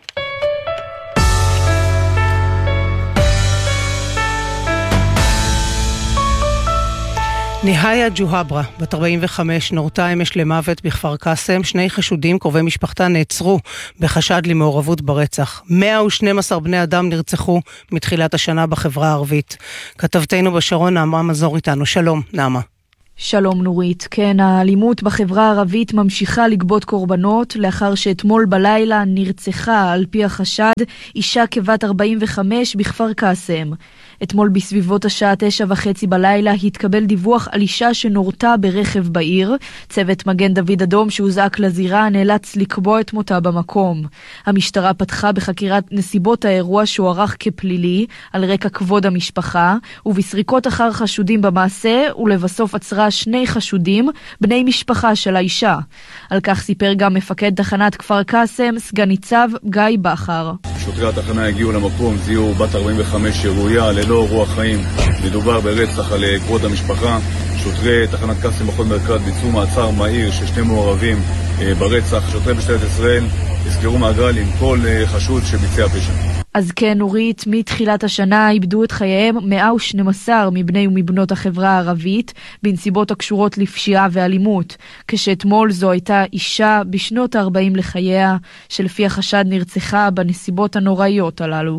Speaker 2: ניהיה ג'והברה, בת ארבעים וחמש, נורתה אמש למוות בכפר קאסם. שני חשודים, קרובי משפחתה, נעצרו בחשד למעורבות ברצח. מאה ושתים עשרה בני אדם נרצחו מתחילת השנה בחברה הערבית. כתבתנו בשרון, נעמה מזור איתנו. שלום, נעמה.
Speaker 4: שלום נורית. כן, האלימות בחברה הערבית ממשיכה לגבות קורבנות, לאחר שאתמול בלילה נרצחה על פי החשד אישה כבת ארבעים וחמש בכפר קאסם. אתמול בסביבות השעה תשע וחצי בלילה התקבל דיווח על אישה שנורתה ברכב בעיר. צוות מגן דוד אדום שהוזעק לזירה נאלץ לקבוע את מותה במקום. המשטרה פתחה בחקירת נסיבות האירוע שהוערך כפלילי על רקע כבוד המשפחה, ובסריקות אחר חשודים במעשה, ולבסוף עצרה שני חשודים, בני משפחה של האישה. על כך סיפר גם מפקד תחנת כפר קאסם, סגן ניצב גיא בחר.
Speaker 14: שוטרי התחנה הגיעו למקום, זיהו בת ארבעים וחמש שראויה ללא רוח חיים. מדובר ברצח על כבוד המשפחה. שוטרי תחנת קאסם בכל מרכז ביצעו מעצר מהיר של שני מעורבים ברצח. שוטרי משטרת ישראל הסגרו מעגל עם כל חשוד שביצע פשע.
Speaker 4: אז כן, נורית, מתחילת השנה איבדו את חייהם מאה ושתים עשרה מבני ומבנות החברה הערבית בנסיבות הקשורות לפשיעה ואלימות, כשאתמול זו הייתה אישה בשנות ה-ארבעים לחייה, שלפי החשד נרצחה בנסיבות הנוראיות הללו.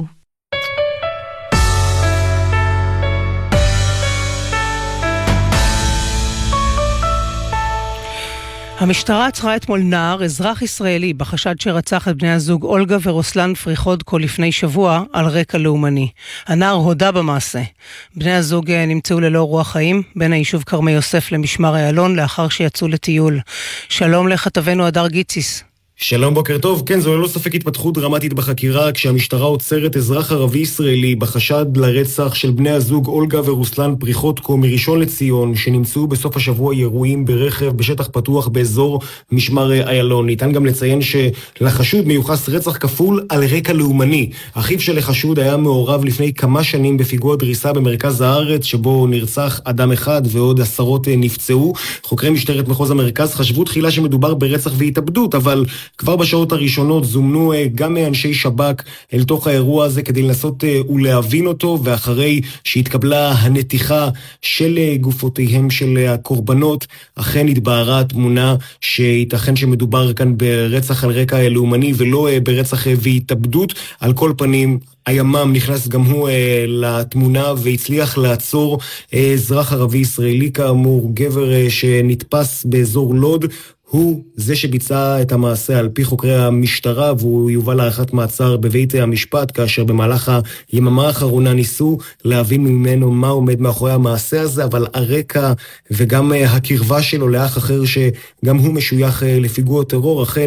Speaker 2: המשטרה עצרה אתמול נער, אזרח ישראלי, בחשד שרצח את בני הזוג אולגה ורוסלן פריחודקו לפני שבוע על רקע לאומני. הנער הודה במעשה. בני הזוג נמצאו ללא רוח חיים בין היישוב כרמי יוסף למשמר איילון לאחר שיצאו לטיול. שלום לכתבנו הדר גיציס.
Speaker 15: שלום, בוקר טוב. כן, זו ללא ספק התפתחות דרמטית בחקירה כשהמשטרה עוצרת אזרח ערבי ישראלי בחשד לרצח של בני הזוג אולגה ורוסלן פריחודקו מראשון לציון, שנמצאו בסוף השבוע ירועים ברכב בשטח פתוח באזור משמר איילון. ניתן גם לציין שלחשוד מיוחס רצח כפול על רקע לאומני. אחיו של החשוד היה מעורב לפני כמה שנים בפיגוע דריסה במרכז הארץ שבו נרצח אדם אחד ועוד עשרות נפצעו. חוקרי משטרת מחוז המרכז חשבו תחילה שמדובר ברצח והתאבדות, אבל כבר בשעות הראשונות זומנו גם מאנשי שב"כ אל תוך האירוע הזה כדי לנסות ולהבין אותו, ואחרי שהתקבלה הנתיחה של גופותיהם של הקורבנות, אכן התבהרה התמונה שייתכן שמדובר כאן ברצח על רקע לאומני ולא ברצח והתאבדות. על כל פנים, הימ"מ נכנס גם הוא אה, לתמונה והצליח לעצור אה, אזרח ערבי ישראלי כאמור, גבר אה, שנתפס באזור לוד. הוא זה שביצע את המעשה על פי חוקרי המשטרה, והוא יובא להארכת מעצר בבית המשפט, כאשר במהלך היממה האחרונה ניסו להבין ממנו מה עומד מאחורי המעשה הזה, אבל הרקע וגם הקרבה שלו לאח אחר שגם הוא משוייך לפיגוע טרור, אכן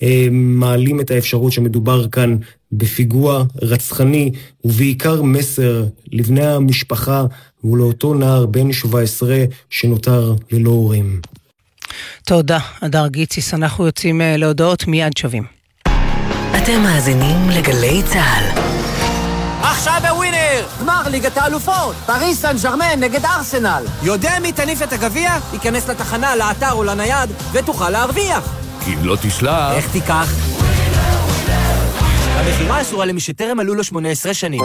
Speaker 15: מעלים את האפשרות שמדובר כאן בפיגוע רצחני, ובעיקר מסר לבני המשפחה ולאותו נער בן שבע עשרה שנותר ללא הורים.
Speaker 2: תודה, הדר גיציס. אנחנו יוצאים להודעות, מיד שווים.
Speaker 16: אתם מאזינים לגלי צהל.
Speaker 17: עכשיו בווינר, גמר ליגת האלופות, פריס סן ז'רמן נגד ארסנל. יודע מי תניף את הגביע? ייכנס לתחנה, לאתר או לנייד ותוכל להרוויח.
Speaker 18: כי אם לא תשלח...
Speaker 17: איך תיקח? המחירה אסורה למי שטרם מלאו לו שמונה עשרה שנים.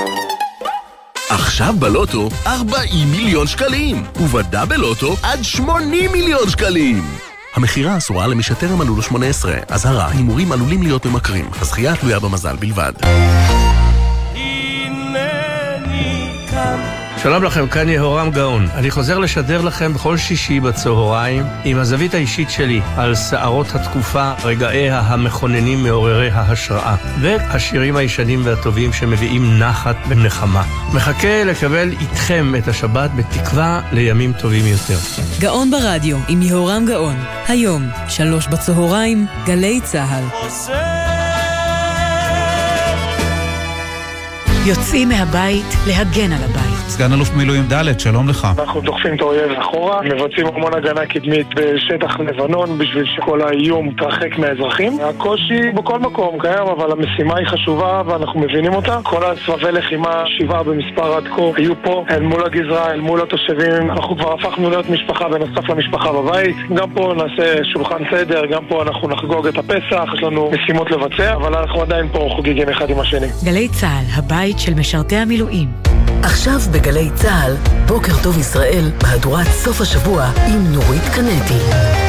Speaker 18: עכשיו בלוטו ארבעים מיליון שקלים, ובדאבל לוטו עד שמונים מיליון שקלים. המחירה אסורה למי שטרם מלאו לו שמונה עשרה. אזהרה, הימורים עלולים להיות ממכרים. הזכייה תלויה במזל בלבד.
Speaker 19: הנני כאן שלום לכם, כאן יהורם גאון. אני חוזר לשדר לכם בכל שישי בצהריים עם הזווית האישית שלי על שערות התקופה, רגעיה המכוננים מעוררי ההשראה והשירים הישנים והטובים שמביאים נחת ונחמה. מחכה לקבל איתכם את השבת בתקווה לימים טובים יותר.
Speaker 20: גאון ברדיו עם יהורם גאון, היום שלוש בצהריים, גלי צהל.
Speaker 16: יוצאים מהבית להגן על הבית.
Speaker 21: סגן אלוף מילואים ד', שלום לך.
Speaker 22: אנחנו דוחפים את האויב אחורה, מבצעים המון הגנה קדמית בשטח לבנון בשביל שכל האיום יתרחק מהאזרחים. הקושי בכל מקום קיים, אבל המשימה היא חשובה ואנחנו מבינים אותה. כל הסבבי לחימה, שבעה במספר עד כה, היו פה אל מול הגזרה, אל מול התושבים. אנחנו כבר הפכנו להיות משפחה בנוסף למשפחה בבית. גם פה נעשה שולחן סדר, גם פה אנחנו נחגוג את הפסח, יש לנו משימות לבצע, אבל אנחנו עדיין פה חוגגים אחד עם השני.
Speaker 16: גלי צהל, הבית של משרתי המילואים. עכשיו בגלי צהל, בוקר טוב ישראל, מהדורת סוף השבוע עם נורית קנטי.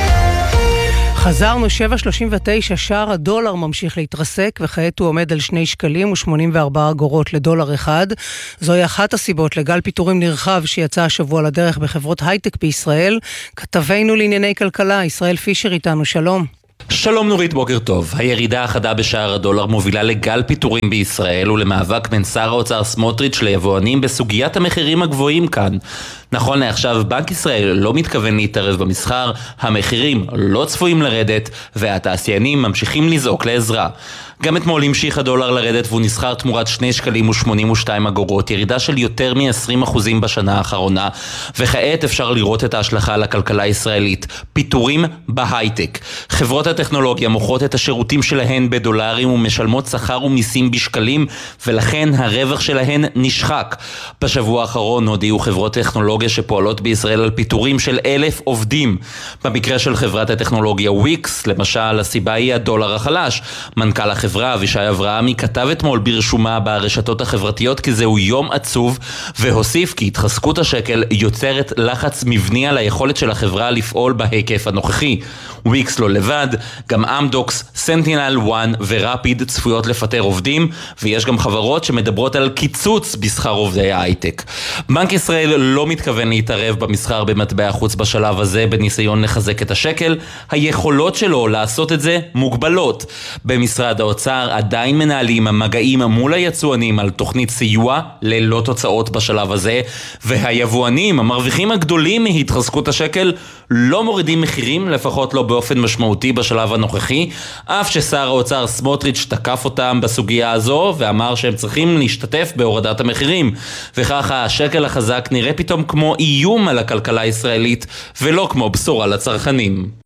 Speaker 2: חזרנו, שבע שלושים ותשע, שער הדולר ממשיך להתרסק, וכעת הוא עומד על שני שקלים ושמונים וארבע אגורות לדולר אחד. זוהי אחת הסיבות לגל פיטורים נרחב שיצא השבוע לדרך בחברות הייטק בישראל. כתבנו לענייני כלכלה, ישראל פישר איתנו, שלום.
Speaker 23: שלום נורית, בוקר טוב. הירידה החדה בשער הדולר מובילה לגל פיטורים בישראל ולמאבק בין שר האוצר סמוטריץ' ליבואנים בסוגיית המחירים הגבוהים כאן. נכון לעכשיו, בנק ישראל לא מתכוון להתערב במסחר, המחירים לא צפויים לרדת והתעשיינים ממשיכים לזעוק לעזרה. גם אתמול המשיך הדולר לרדת והוא נסחר תמורת שני שקלים ושמונים ושתיים אגורות, ירידה של יותר מ-עשרים אחוזים בשנה האחרונה, וכעת אפשר לראות את ההשלכה על הכלכלה הישראלית. פיטורים בהייטק. חברות הטכנולוגיה מוכרות את השירותים שלהן בדולרים ומשלמות שכר ומיסים בשקלים, ולכן הרווח שלהן נשחק. בשבוע האחרון הודיעו חברות טכנולוגיה שפועלות בישראל על פיטורים של אלף עובדים. במקרה של חברת הטכנולוגיה וויקס, למשל, הסיבה היא הדולר החלש. מנכ"ל החברה אבישי אברהמי כתב אתמול ברשומה ברשתות החברתיות כי זהו יום עצוב, והוסיף כי התחזקות השקל יוצרת לחץ מבני על היכולת של החברה לפעול בהיקף הנוכחי. וויקס לא לבד, גם אמדוקס, סנטינל וואן ורפיד צפויות לפטר עובדים, ויש גם חברות שמדברות על קיצוץ בשכר עובדי ההייטק. בנק ישראל לא מתכוון להתערב במסחר במטבע החוץ בשלב הזה בניסיון לחזק את השקל. היכולות שלו לעשות את זה מוגבלות. במשרד האוצר עדיין מנהלים המגעים מול היצואנים על תוכנית סיוע ללא תוצאות בשלב הזה, והיבואנים, המרוויחים הגדולים מהתחזקות השקל, לא מורידים מחירים, לפחות לא באופן משמעותי בשלב הנוכחי, אף ששר האוצר סמוטריץ' תקף אותם בסוגיה הזו ואמר שהם צריכים להשתתף בהורדת המחירים, וככה השקל החזק נראה פתאום כמו איום על הכלכלה הישראלית ולא כמו בשורה לצרכנים.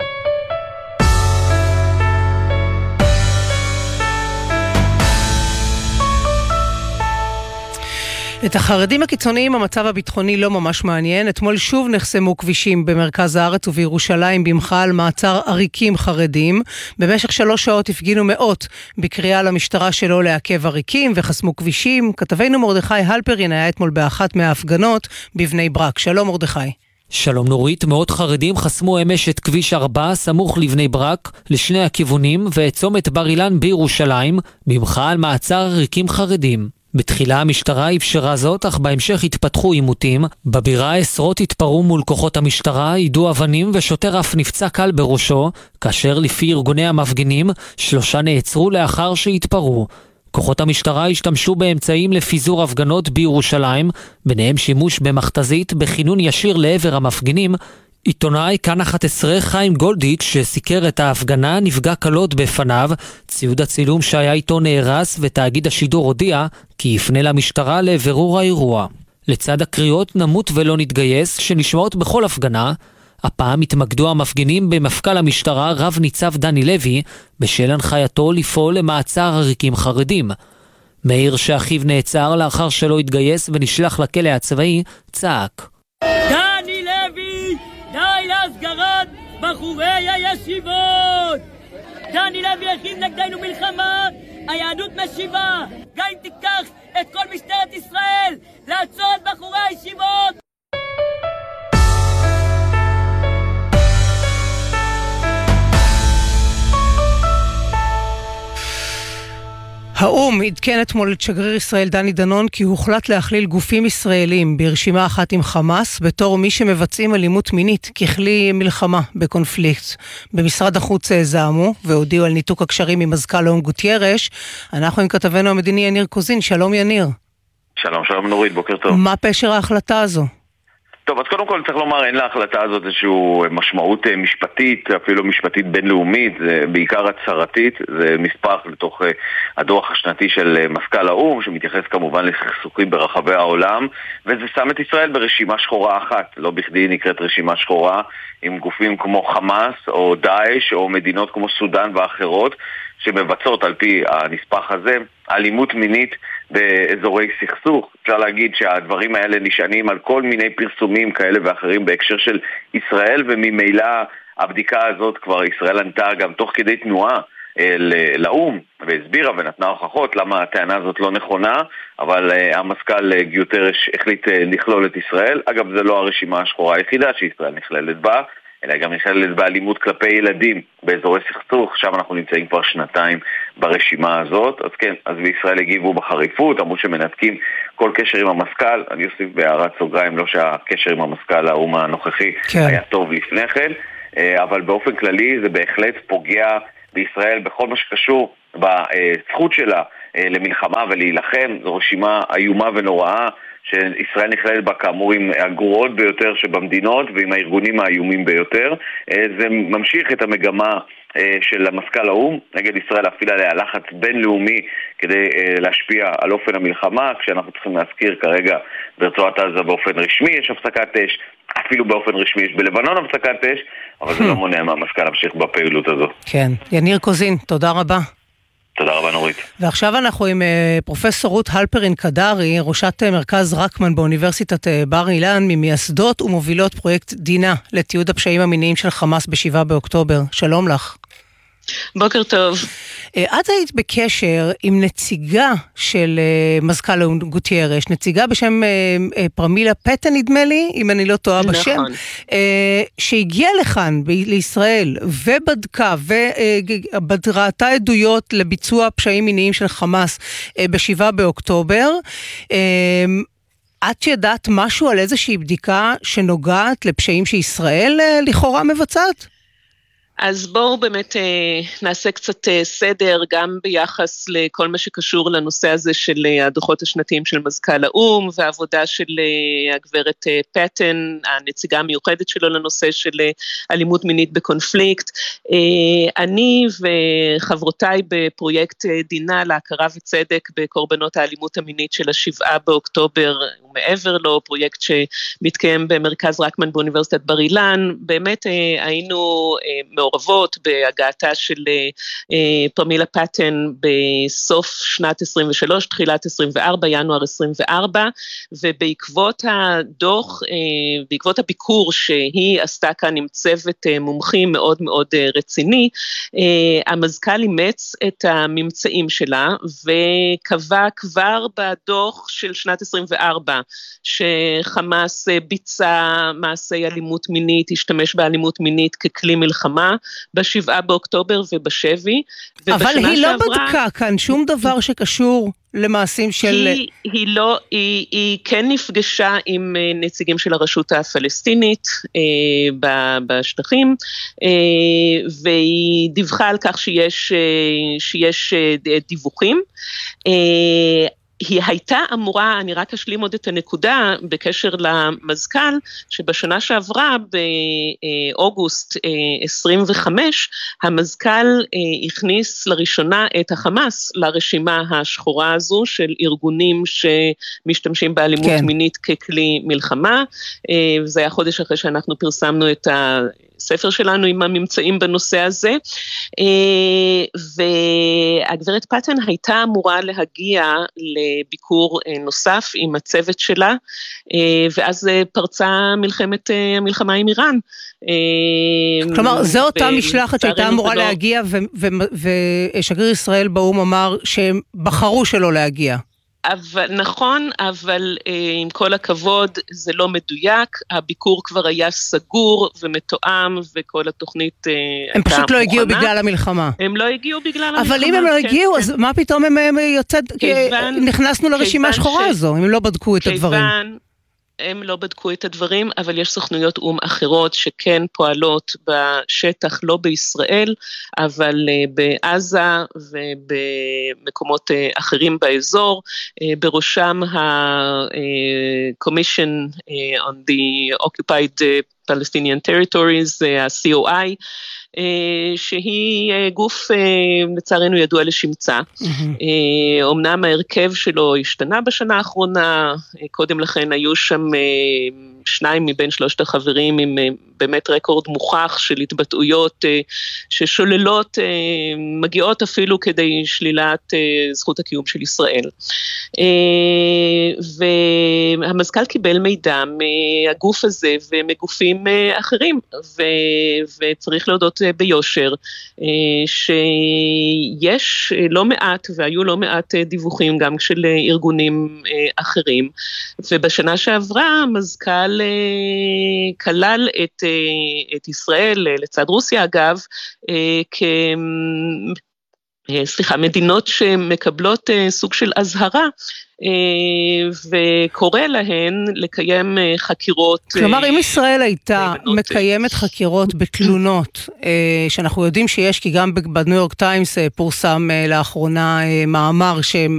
Speaker 2: את החרדים הקיצוניים המצב הביטחוני לא ממש מעניין. אתמול שוב נחסמו כבישים במרכז הארץ ובירושלים במחאה על מעצר עריקים חרדים. במשך שלוש שעות הפגינו מאות בקריאה למשטרה שלא לעכב עריקים וחסמו כבישים. כתבנו מרדכי הלפרין היה אתמול באחת מההפגנות בבני ברק. שלום מרדכי.
Speaker 24: שלום נורית, מאות חרדים חסמו אמש את כביש ארבע סמוך לבני ברק לשני הכיוונים ואת צומת בר אילן בירושלים במחאה על מעצר עריקים חרדים. בתחילה המשטרה אפשרה זאת, אך בהמשך התפתחו עימותים. בבירה עשרות התפרעו מול כוחות המשטרה, יידו אבנים ושוטר אף נפצע קל בראשו, כאשר לפי ארגוני המפגינים, שלושה נעצרו לאחר שהתפרעו. כוחות המשטרה השתמשו באמצעים לפיזור הפגנות בירושלים, ביניהם שימוש במכתזית בכינון ישיר לעבר המפגינים. עיתונאי כאן אחת עשרה חיים גולדיץ' שסיקר את ההפגנה נפגע קלות בפניו. ציוד הצילום שהיה איתו נהרס ותאגיד השידור הודיע כי יפנה למשטרה לבירור האירוע. לצד הקריאות נמות ולא נתגייס שנשמעות בכל הפגנה, הפעם התמקדו המפגינים במפכ"ל המשטרה רב ניצב דני לוי בשל הנחייתו לפעול למעצר עריקים חרדים. מאיר שאחיו נעצר לאחר שלא התגייס ונשלח לכלא הצבאי צעק:
Speaker 25: דני לוי, די להסגרת בחורי הישיבות! דני לוי הכין נגדנו מלחמה, היהדות משיבה. גם אם תיקח את כל משטרת ישראל לעצור את בחורי הישיבות.
Speaker 2: האום עדכן אתמול את שגריר ישראל דני דנון כי הוחלט להכליל גופים ישראלים ברשימה אחת עם חמאס בתור מי שמבצעים אלימות מינית ככלי מלחמה בקונפליקט. במשרד החוץ זעמו והודיעו על ניתוק הקשרים עם מזכ"ל האום גוטיירש. אנחנו עם כתבנו המדיני יניר קוזין. שלום יניר.
Speaker 1: שלום, שלום נורית, בוקר טוב.
Speaker 2: מה פשר ההחלטה הזו?
Speaker 1: טוב, אז קודם כל צריך לומר, אין להחלטה הזאת איזושהי משמעות משפטית, אפילו משפטית בינלאומית, זה בעיקר הצהרתית, זה מספר לתוך הדוח השנתי של מזכ"ל האו"ם, שמתייחס כמובן לסכסוכים ברחבי העולם, וזה שם את ישראל ברשימה שחורה אחת, לא בכדי נקראת רשימה שחורה, עם גופים כמו חמאס או דאעש או מדינות כמו סודן ואחרות, שמבצעות על פי הנספח הזה אלימות מינית באזורי סכסוך. אפשר להגיד שהדברים האלה נשענים על כל מיני פרסומים כאלה ואחרים בהקשר של ישראל, וממילא הבדיקה הזאת כבר ישראל ענתה גם תוך כדי תנועה לאום והסבירה ונתנה הוכחות למה הטענה הזאת לא נכונה, אבל המזכ"ל גוטיירש החליט לכלול את ישראל. אגב, זה לא הרשימה השחורה היחידה שישראל נכללת בה, אלא גם נכללת באלימות כלפי ילדים באזורי סכסוך. שם אנחנו נמצאים כבר שנתיים ברשימה הזאת. אז כן, אז בישראל הגיבו בחריפות, אמרו שמנתקים כל קשר עם המזכ"ל. אני אוסיף בהערת סוגריים, לא שהקשר עם המזכ"ל האו"ם הנוכחי כן. היה טוב לפני כן, אבל באופן כללי זה בהחלט פוגע בישראל בכל מה שקשור בזכות שלה למלחמה ולהילחם. זו רשימה איומה ונוראה שישראל נכללת בה כאמור עם הגרועות ביותר שבמדינות ועם הארגונים האיומים ביותר. זה ממשיך את המגמה של מזכ"ל האו"ם נגד ישראל להפעיל עליה לחץ בינלאומי כדי להשפיע על אופן המלחמה, כשאנחנו צריכים להזכיר כרגע ברצועת עזה באופן רשמי יש הפסקת אש, אפילו באופן רשמי יש בלבנון הפסקת אש, אבל זה לא מונע מהמזכ"ל להמשיך בפעילות הזו.
Speaker 2: כן, יניר קוזין, תודה רבה.
Speaker 1: תודה רבה נורית.
Speaker 2: ועכשיו אנחנו עם פרופסור רות הלפרין קדרי, ראשת מרכז רקמן באוניברסיטת בר אילן, ממייסדות ומובילות פרויקט דינה לתיעוד הפשעים המיניים של חמאס בשבעה באוקטובר. שלום לך.
Speaker 3: בוקר טוב.
Speaker 2: את היית בקשר עם נציגה של מזכ"ל האו"ם גוטיירש, נציגה בשם פרמילה פטן נדמה לי, אם אני לא טועה בשם, נכון. שהגיעה לכאן לישראל ובדקה ובדראתה עדויות לביצוע פשעים מיניים של חמאס בשבעה באוקטובר. את ידעת משהו על איזושהי בדיקה שנוגעת לפשעים שישראל לכאורה מבצעת?
Speaker 3: אז בואו באמת נעשה קצת סדר גם ביחס לכל מה שקשור לנושא הזה של הדוחות השנתיים של מזכ"ל האו"ם והעבודה של הגברת פטן, הנציגה המיוחדת שלו לנושא של אלימות מינית בקונפליקט. אני וחברותיי בפרויקט דינה להכרה וצדק בקורבנות האלימות המינית של השבעה באוקטובר ומעבר לו, פרויקט שמתקיים במרכז רקמן באוניברסיטת בר אילן, באמת היינו מעורבות בהגעתה של פרמילה פטן בסוף שנת עשרים ושלוש, תחילת עשרים וארבע, ינואר עשרים וארבע, ובעקבות הדוח, בעקבות הביקור שהיא עשתה כאן עם צוות מומחים מאוד מאוד רציני, המזכ"ל אימץ את הממצאים שלה, וקבע כבר בדוח של שנת עשרים וארבע, שחמאס ביצע מעשי אלימות מינית, השתמש באלימות מינית ככלי מלחמה, בשבעה באוקטובר ובשבי.
Speaker 2: אבל היא לא בדקה כאן שום דבר שקשור למעשים של...
Speaker 3: היא, היא לא, היא, היא כן נפגשה עם נציגים של הרשות הפלסטינית אה, בשטחים, אה, והיא דיווחה על כך שיש, אה, שיש אה, דיווחים. אה, היא הייתה אמורה, אני רק אשלים עוד את הנקודה, בקשר למזכ"ל, שבשנה שעברה, באוגוסט עשרים וחמש, המזכ"ל הכניס לראשונה את החמאס לרשימה השחורה הזו, של ארגונים שמשתמשים באלימות כן. מינית ככלי מלחמה, וזה היה חודש אחרי שאנחנו פרסמנו את ה... ספר שלנו עם הממצאים בנושא הזה, והגברת פטן הייתה אמורה להגיע לביקור נוסף עם הצוות שלה, ואז פרצה מלחמת המלחמה עם איראן.
Speaker 2: כלומר, זו אותה משלחת שהייתה אמורה להגיע, ושגריר ישראל באו"ם אמר שהם בחרו שלא להגיע.
Speaker 3: אבל, נכון, אבל אה, עם כל הכבוד זה לא מדויק, הביקור כבר היה סגור ומתואם וכל התוכנית אה,
Speaker 2: הם פשוט לא הגיעו בגלל המלחמה.
Speaker 3: הם לא הגיעו בגלל המלחמה.
Speaker 2: אבל אם הם לא
Speaker 3: כן,
Speaker 2: הגיעו,
Speaker 3: כן.
Speaker 2: אז מה פתאום הם, הם יוצאת, כיוון, נכנסנו לרשימה השחורה ש... הזו, הם לא בדקו את כיוון, הדברים.
Speaker 3: הם לא בדקו את הדברים, אבל יש סוכנויות אום אחרות שכן פועלות בשטח, לא בישראל, אבל בעזה ובמקומות אחרים באזור, בראשם ה-Commission on the Occupied Palestinian Territories, ה-סי או איי, שהיא גוף לצערנו ידוע לשמצה. אומנם ההרכב שלו השתנה בשנה האחרונה, קודם לכן היו שם שניים מבין שלושת החברים עם באמת רקורד מוכח של התבטאויות ששוללות, מגיעות אפילו כדי שלילת זכות הקיום של ישראל. והמזכ"ל קיבל מידע מהגוף הזה ומגופים אחרים, וצריך להודות ביושר, שיש לא מעט, והיו לא מעט דיווחים גם של ארגונים אחרים, ובשנה שעברה המזכ"ל כלל את, את ישראל, לצד רוסיה אגב, כ... סליחה, מדינות שמקבלות סוג של הזהרה, וקורא להן לקיים חקירות.
Speaker 2: כלומר, אם ישראל הייתה מקיימת חקירות בתלונות, שאנחנו יודעים שיש, כי גם בניו יורק טיימס פורסם לאחרונה מאמר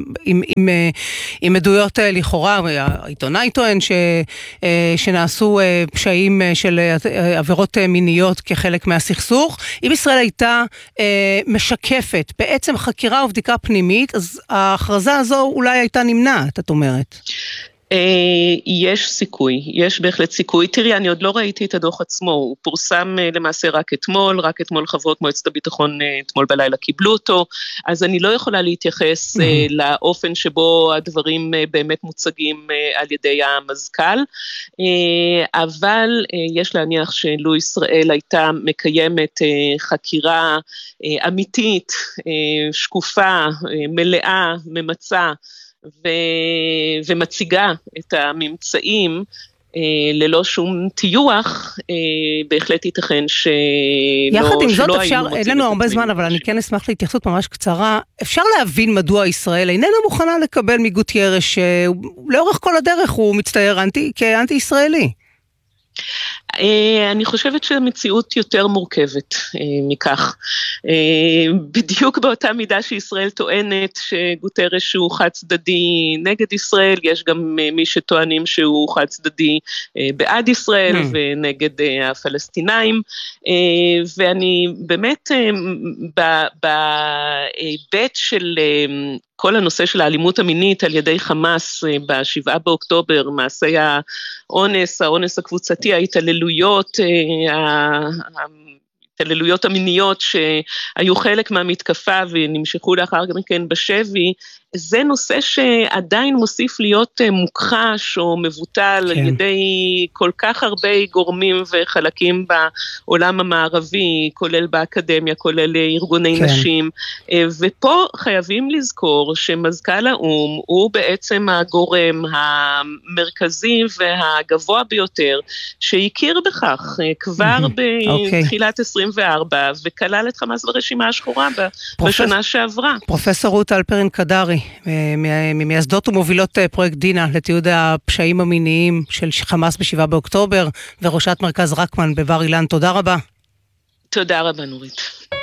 Speaker 2: עם עדויות לכאורה, העיתונאי טוען שנעשו פשעים של עבירות מיניות כחלק מהסכסוך. אם ישראל הייתה משקפת בעצם חקירה ובדיקה פנימית, אז ההכרזה הזו אולי הייתה נמנעת. את אומרת.
Speaker 3: יש סיכוי, יש בהחלט סיכוי. תראי, אני עוד לא ראיתי את הדוח עצמו, הוא פורסם למעשה רק אתמול, רק אתמול חברות מועצת הביטחון אתמול בלילה קיבלו אותו, אז אני לא יכולה להתייחס לאופן שבו הדברים באמת מוצגים על ידי המזכ"ל, אבל יש להניח שלו ישראל הייתה מקיימת חקירה אמיתית, שקופה, מלאה, ממצה, ו... ומציגה את הממצאים אה, ללא שום טיוח, אה, בהחלט ייתכן שלא,
Speaker 2: יחד עם זאת
Speaker 3: שלא
Speaker 2: אפשר, אין לנו הרבה זמן, אבל אני כן אשמח להתייחסות ממש קצרה, אפשר להבין מדוע ישראל איננה מוכנה לקבל מגוטיירש, לאורך כל הדרך הוא מצטייר אנטי, כאנטי-ישראלי.
Speaker 3: אני חושבת שהמציאות יותר מורכבת מכך. בדיוק באותה מידה שישראל טוענת שגוטרש הוא חד צדדי נגד ישראל, יש גם מי שטוענים שהוא חד צדדי בעד ישראל ונגד הפלסטינאים, ואני באמת בהיבט של כל הנושא של האלימות המינית על ידי חמאס בשבעה באוקטובר, מעשי האונס, האונס הקבוצתי, ההתעללויות, ההתעללויות המיניות שהיו חלק מהמתקפה ונמשכו לאחר מכן בשבי, זה נושא שעדיין מוסיף להיות מוכחש או מבוטל כן. על ידי כל כך הרבה גורמים וחלקים בעולם המערבי, כולל באקדמיה, כולל ארגוני כן. נשים, ופה חייבים לזכור שמזכ"ל האום הוא בעצם הגורם המרכזי והגבוה ביותר שהכיר בכך כבר בתחילת עשרים וארבע, וכלל את חמאס ברשימה השחורה בשנה שעברה.
Speaker 2: פרופסור רות אלפרין קדרי, ממייסדות ומובילות פרויקט דינה לתיעוד הפשעים המיניים של חמאס בשבעה באוקטובר, וראשת מרכז רקמן בבר אילן, תודה רבה.
Speaker 3: תודה רבה נורית.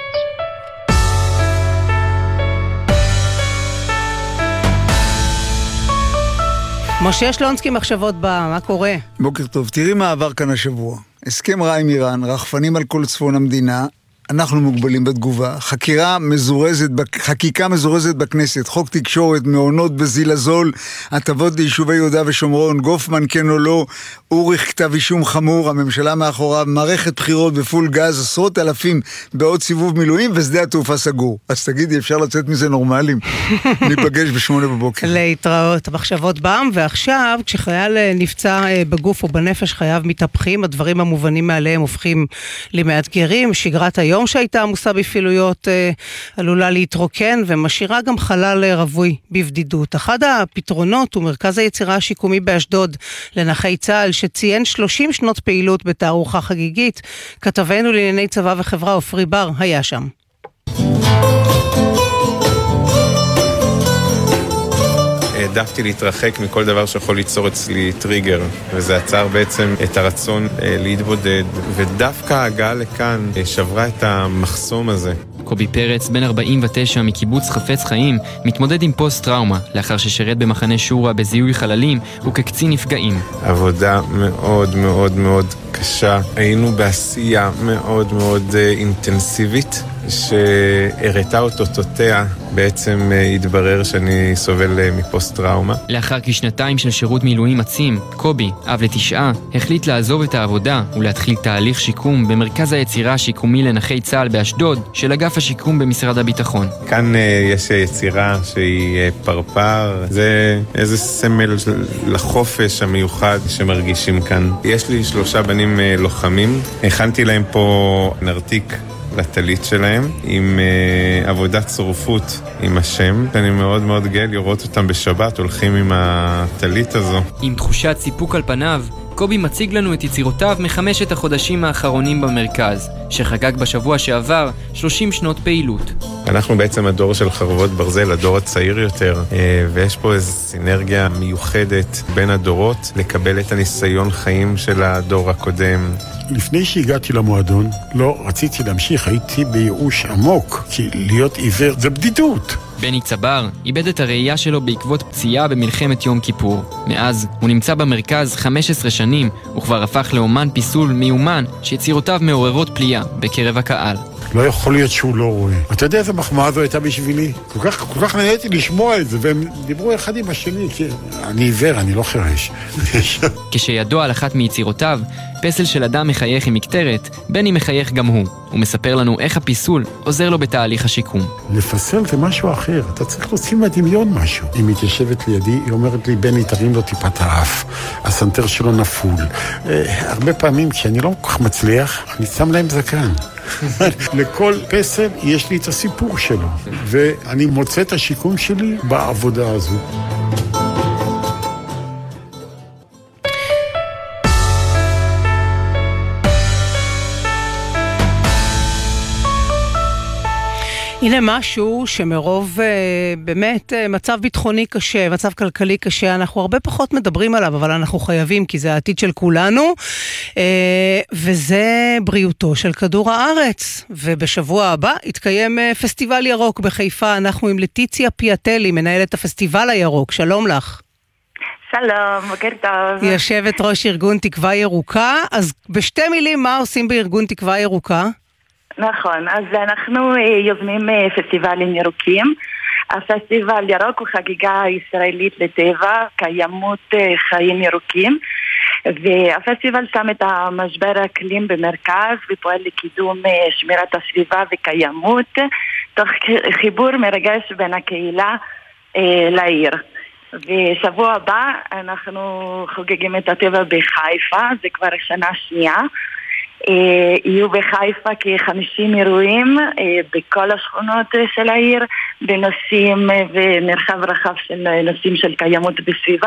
Speaker 2: משה שלונסקי, מחשבות בה, מה קורה?
Speaker 5: בוקר טוב, תראי מה עבר כאן השבוע. הסכם רע עם איראן, רחפנים על כל צפון המדינה, אנחנו מוגבלים בתגובה, חקירה מזורזת, חקיקה מזורזת בכנסת, חוק תקשורת, מעונות בזיל הזול, הטבות ליישובי יהודה ושומרון, גופמן כן או לא, אוריך כתב אישום חמור, הממשלה מאחוריו, מערכת בחירות בפול גז, עשרות אלפים בעוד סיבוב מילואים, ושדה התעופה סגור. אז תגידי, אפשר לצאת מזה נורמלים? ניפגש בשמונה בבוקר.
Speaker 2: להתראות, המחשבות בעם, ועכשיו, כשחייל נפצע בגוף או בנפש, חייו מתהפכים, הדברים המובנים מעליהם הופכים למאתגרים, שגרת היום היום שהייתה עמוסה בפעילויות עלולה להתרוקן ומשאירה גם חלל רווי בבדידות. אחד הפתרונות הוא מרכז היצירה השיקומי באשדוד לנכי צה"ל, שציין שלושים שנות פעילות בתערוכה חגיגית. כתבנו לענייני צבא וחברה אופרי בר היה שם.
Speaker 6: העדפתי להתרחק מכל דבר שיכול ליצור אצלי טריגר, וזה עצר בעצם את הרצון אה, להתבודד, ודווקא ההגעה לכאן אה, שברה את המחסום הזה.
Speaker 7: קובי פרץ, בן ארבעים ותשע מקיבוץ חפץ חיים, מתמודד עם פוסט-טראומה, לאחר ששירת במחנה שורה בזיהוי חללים וכקצין נפגעים.
Speaker 6: עבודה מאוד מאוד מאוד קשה. היינו בעשייה מאוד מאוד אה, אינטנסיבית, שהראתה אותותיה. בעצם התברר שאני סובל מפוסט-טראומה.
Speaker 7: לאחר כשנתיים של שירות מילואים עצים, קובי, אב לתשעה, החליט לעזוב את העבודה ולהתחיל תהליך שיקום במרכז היצירה השיקומי לנכי צה"ל באשדוד של אגף השיקום במשרד הביטחון.
Speaker 6: כאן יש יצירה שהיא פרפר, זה איזה סמל לחופש המיוחד שמרגישים כאן. יש לי שלושה בנים לוחמים, הכנתי להם פה נרתיק לטלית שלהם, עם uh, עבודת צורפות עם השם. אני מאוד מאוד גאה לראות אותם בשבת הולכים עם הטלית הזו.
Speaker 7: עם תחושת סיפוק על פניו, קובי מציג לנו את יצירותיו מחמשת החודשים האחרונים במרכז, שחגג בשבוע שעבר שלושים שנות פעילות.
Speaker 6: אנחנו בעצם הדור של חרבות ברזל, הדור הצעיר יותר, ויש פה איזו סינרגיה מיוחדת בין הדורות, לקבל את הניסיון חיים של הדור הקודם.
Speaker 8: לפני שהגעתי למועדון, לא רציתי להמשיך, הייתי בייאוש עמוק, כי להיות עיוור זה בדידות.
Speaker 7: בני צבר איבד את הראייה שלו בעקבות פציעה במלחמת יום כיפור. מאז הוא נמצא במרכז חמש עשרה שנים, וכבר הפך לאומן פיסול מיומן שיצירותיו מעוררות פליאה בקרב הקהל.
Speaker 8: לא יכול להיות שהוא לא רואה. אתה יודע איזה מחמאה זו הייתה בשבילי? כל כך, כל כך נהניתי לשמוע את זה, והם דיברו אחד עם השני, כי אני עיוור, אני לא חרש.
Speaker 7: כשידוע על אחת מיצירותיו, פסל של אדם מחייך עם מקטרת, בני מחייך גם הוא. הוא מספר לנו איך הפיסול עוזר לו בתהליך השיקום.
Speaker 8: לפסל זה משהו אחר, אתה צריך להוציא מהדמיון משהו. היא מתיישבת לידי, היא אומרת לי, בני, תרים לו טיפת האף, הסנטר שלו נפול. הרבה פעמים כשאני לא כל כך מצליח, אני שם להם זקן. לכל פסל יש לי את הסיפור שלו, ואני מוצא את השיקום שלי בעבודה הזו.
Speaker 2: הנה משהו שמרוב באמת מצב ביטחוני קשה, מצב כלכלי קשה, אנחנו הרבה פחות מדברים עליו, אבל אנחנו חייבים, כי זה העתיד של כולנו, וזה בריאותו של כדור הארץ. ובשבוע הבא יתקיים פסטיבל ירוק בחיפה. אנחנו עם לטיציה פיאטלי, מנהלת הפסטיבל הירוק. שלום לך.
Speaker 9: שלום, בוקר טוב.
Speaker 2: יושבת ראש ארגון תקווה ירוקה. אז בשתי מילים, מה עושים בארגון תקווה ירוקה?
Speaker 9: נכון, אז אנחנו יוזמים פסטיבלים ירוקים. הפסטיבל ירוק הוא חגיגה ישראלית לטבע, קיימות חיים ירוקים, והפסטיבל שם את המשבר האקלים במרכז ופועל לקידום שמירת הסביבה וקיימות, תוך חיבור מרגש בין הקהילה לעיר. ושבוע הבא אנחנו חוגגים את הטבע בחיפה, זה כבר שנה שנייה. יהיו בחיפה כ-חמישים אירועים בכל השכונות של העיר בנושאים ומרחב רחב של נושאים של קיימות בסביבה,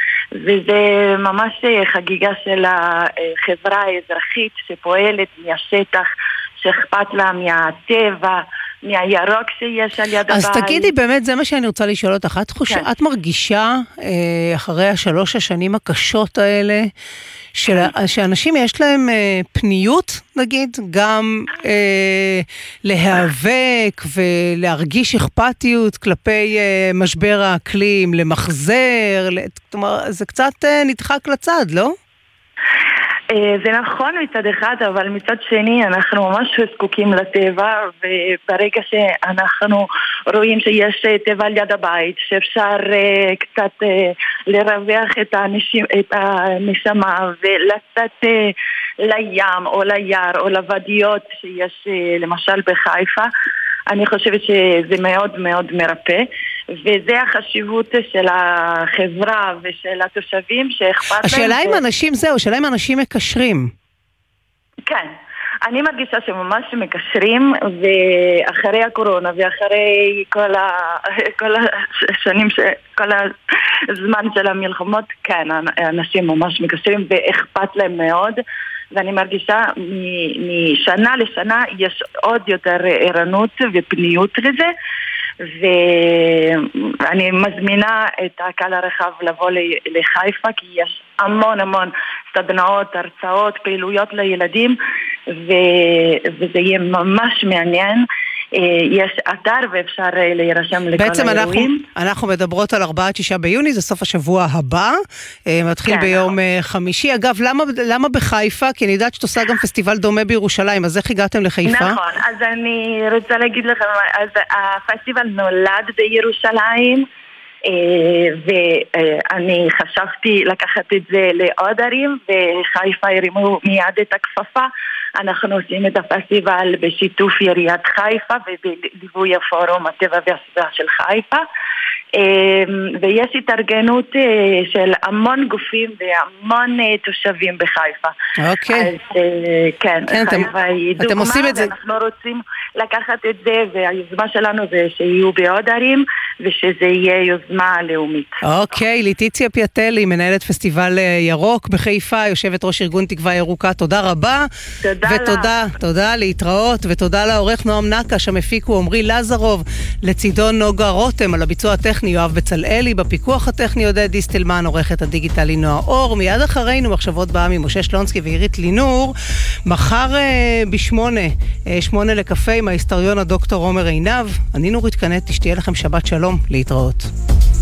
Speaker 9: וזה ממש חגיגה של החברה האזרחית שפועלת מהשטח, שאכפת לה מהטבע, מהירוק שיש על יד הבית.
Speaker 2: אז תגידי, באמת, זה מה שאני רוצה לשאול אותך. את חושב, כן. את מרגישה אחרי השלוש השנים הקשות האלה, של, שאנשים יש להם אה, פניות, נגיד, גם אה, להיאבק ולהרגיש אכפתיות כלפי אה, משבר האקלים, למחזר, לת... כלומר, זה קצת אה, נדחק לצד, לא?
Speaker 9: זה נכון מצד אחד, אבל מצד שני אנחנו ממש זקוקים לטבע, וברגע שאנחנו רואים שיש טבע על יד הבית, שאפשר uh, קצת uh, לרווח את, הנשימה, את הנשמה ולצאת uh, לים או ליער או לוודיות שיש uh, למשל בחיפה, אני חושבת שזה מאוד מאוד מרפא, וזה החשיבות של החברה ושל התושבים שאכפת להם.
Speaker 2: השאלה אם אנשים זהו, השאלה אם אנשים מקשרים.
Speaker 9: כן, אני מרגישה שממש מקשרים, ואחרי הקורונה ואחרי כל, ה... כל השנים, ש... כל הזמן של המלחמות, כן, אנשים ממש מקשרים ואכפת להם מאוד, ואני מרגישה משנה לשנה יש עוד יותר ערנות ופניות לזה, ואני מזמינה את הקהל הרחב לבוא לחיפה, כי יש המון המון סדנאות, הרצאות, פעילויות לילדים, וזה יהיה ממש מעניין. יש אתר ואפשר להירשם לכל
Speaker 2: בעצם
Speaker 9: האירועים.
Speaker 2: בעצם אנחנו מדברות על ארבעה עד שישה ביוני, זה סוף השבוע הבא, מתחיל כן, ביום נכון. חמישי. אגב, למה, למה בחיפה? כי אני יודעת שאת עושה גם פסטיבל דומה בירושלים, אז איך הגעתם לחיפה?
Speaker 9: נכון, אז אני רוצה להגיד לכם, אז הפסטיבל נולד בירושלים, ואני חשבתי לקחת את זה לעוד ערים, וחיפה הרימו מיד את הכפפה. אנחנו עושים את הפסטיבל בשיתוף עיריית חיפה ובליווי הפורום הטבע והסביבה של חיפה, ויש התארגנות של המון גופים והמון תושבים בחיפה.
Speaker 2: אוקיי.
Speaker 9: אז כן, חיפה היא דוגמה, ואנחנו רוצים לקחת את זה, והיוזמה שלנו זה שיהיו בעוד ערים ושזה יהיה יוזמה לאומית.
Speaker 2: אוקיי, ליטיציה פיאטלי, מנהלת פסטיבל ירוק בחיפה, יושבת ראש ארגון תקווה ירוקה, תודה רבה.
Speaker 9: תודה
Speaker 2: ותודה, לה. תודה להתראות, ותודה לעורך נועם נקש, המפיקו עמרי לזרוב, לצידו נוגה רותם, על הביצוע הטכני יואב בצלאלי, בפיקוח הטכני עודד דיסטלמן, עורכת הדיגיטלי נועה אור, מיד אחרינו מחשבות בעם עם משה שלונסקי ועירית לינור, מחר אה, בשמונה, אה, שמונה לקפה עם ההיסטוריון הדוקטור עומר עינב, אני נורית קנט, תשתהיה לכם שבת שלום, להתראות.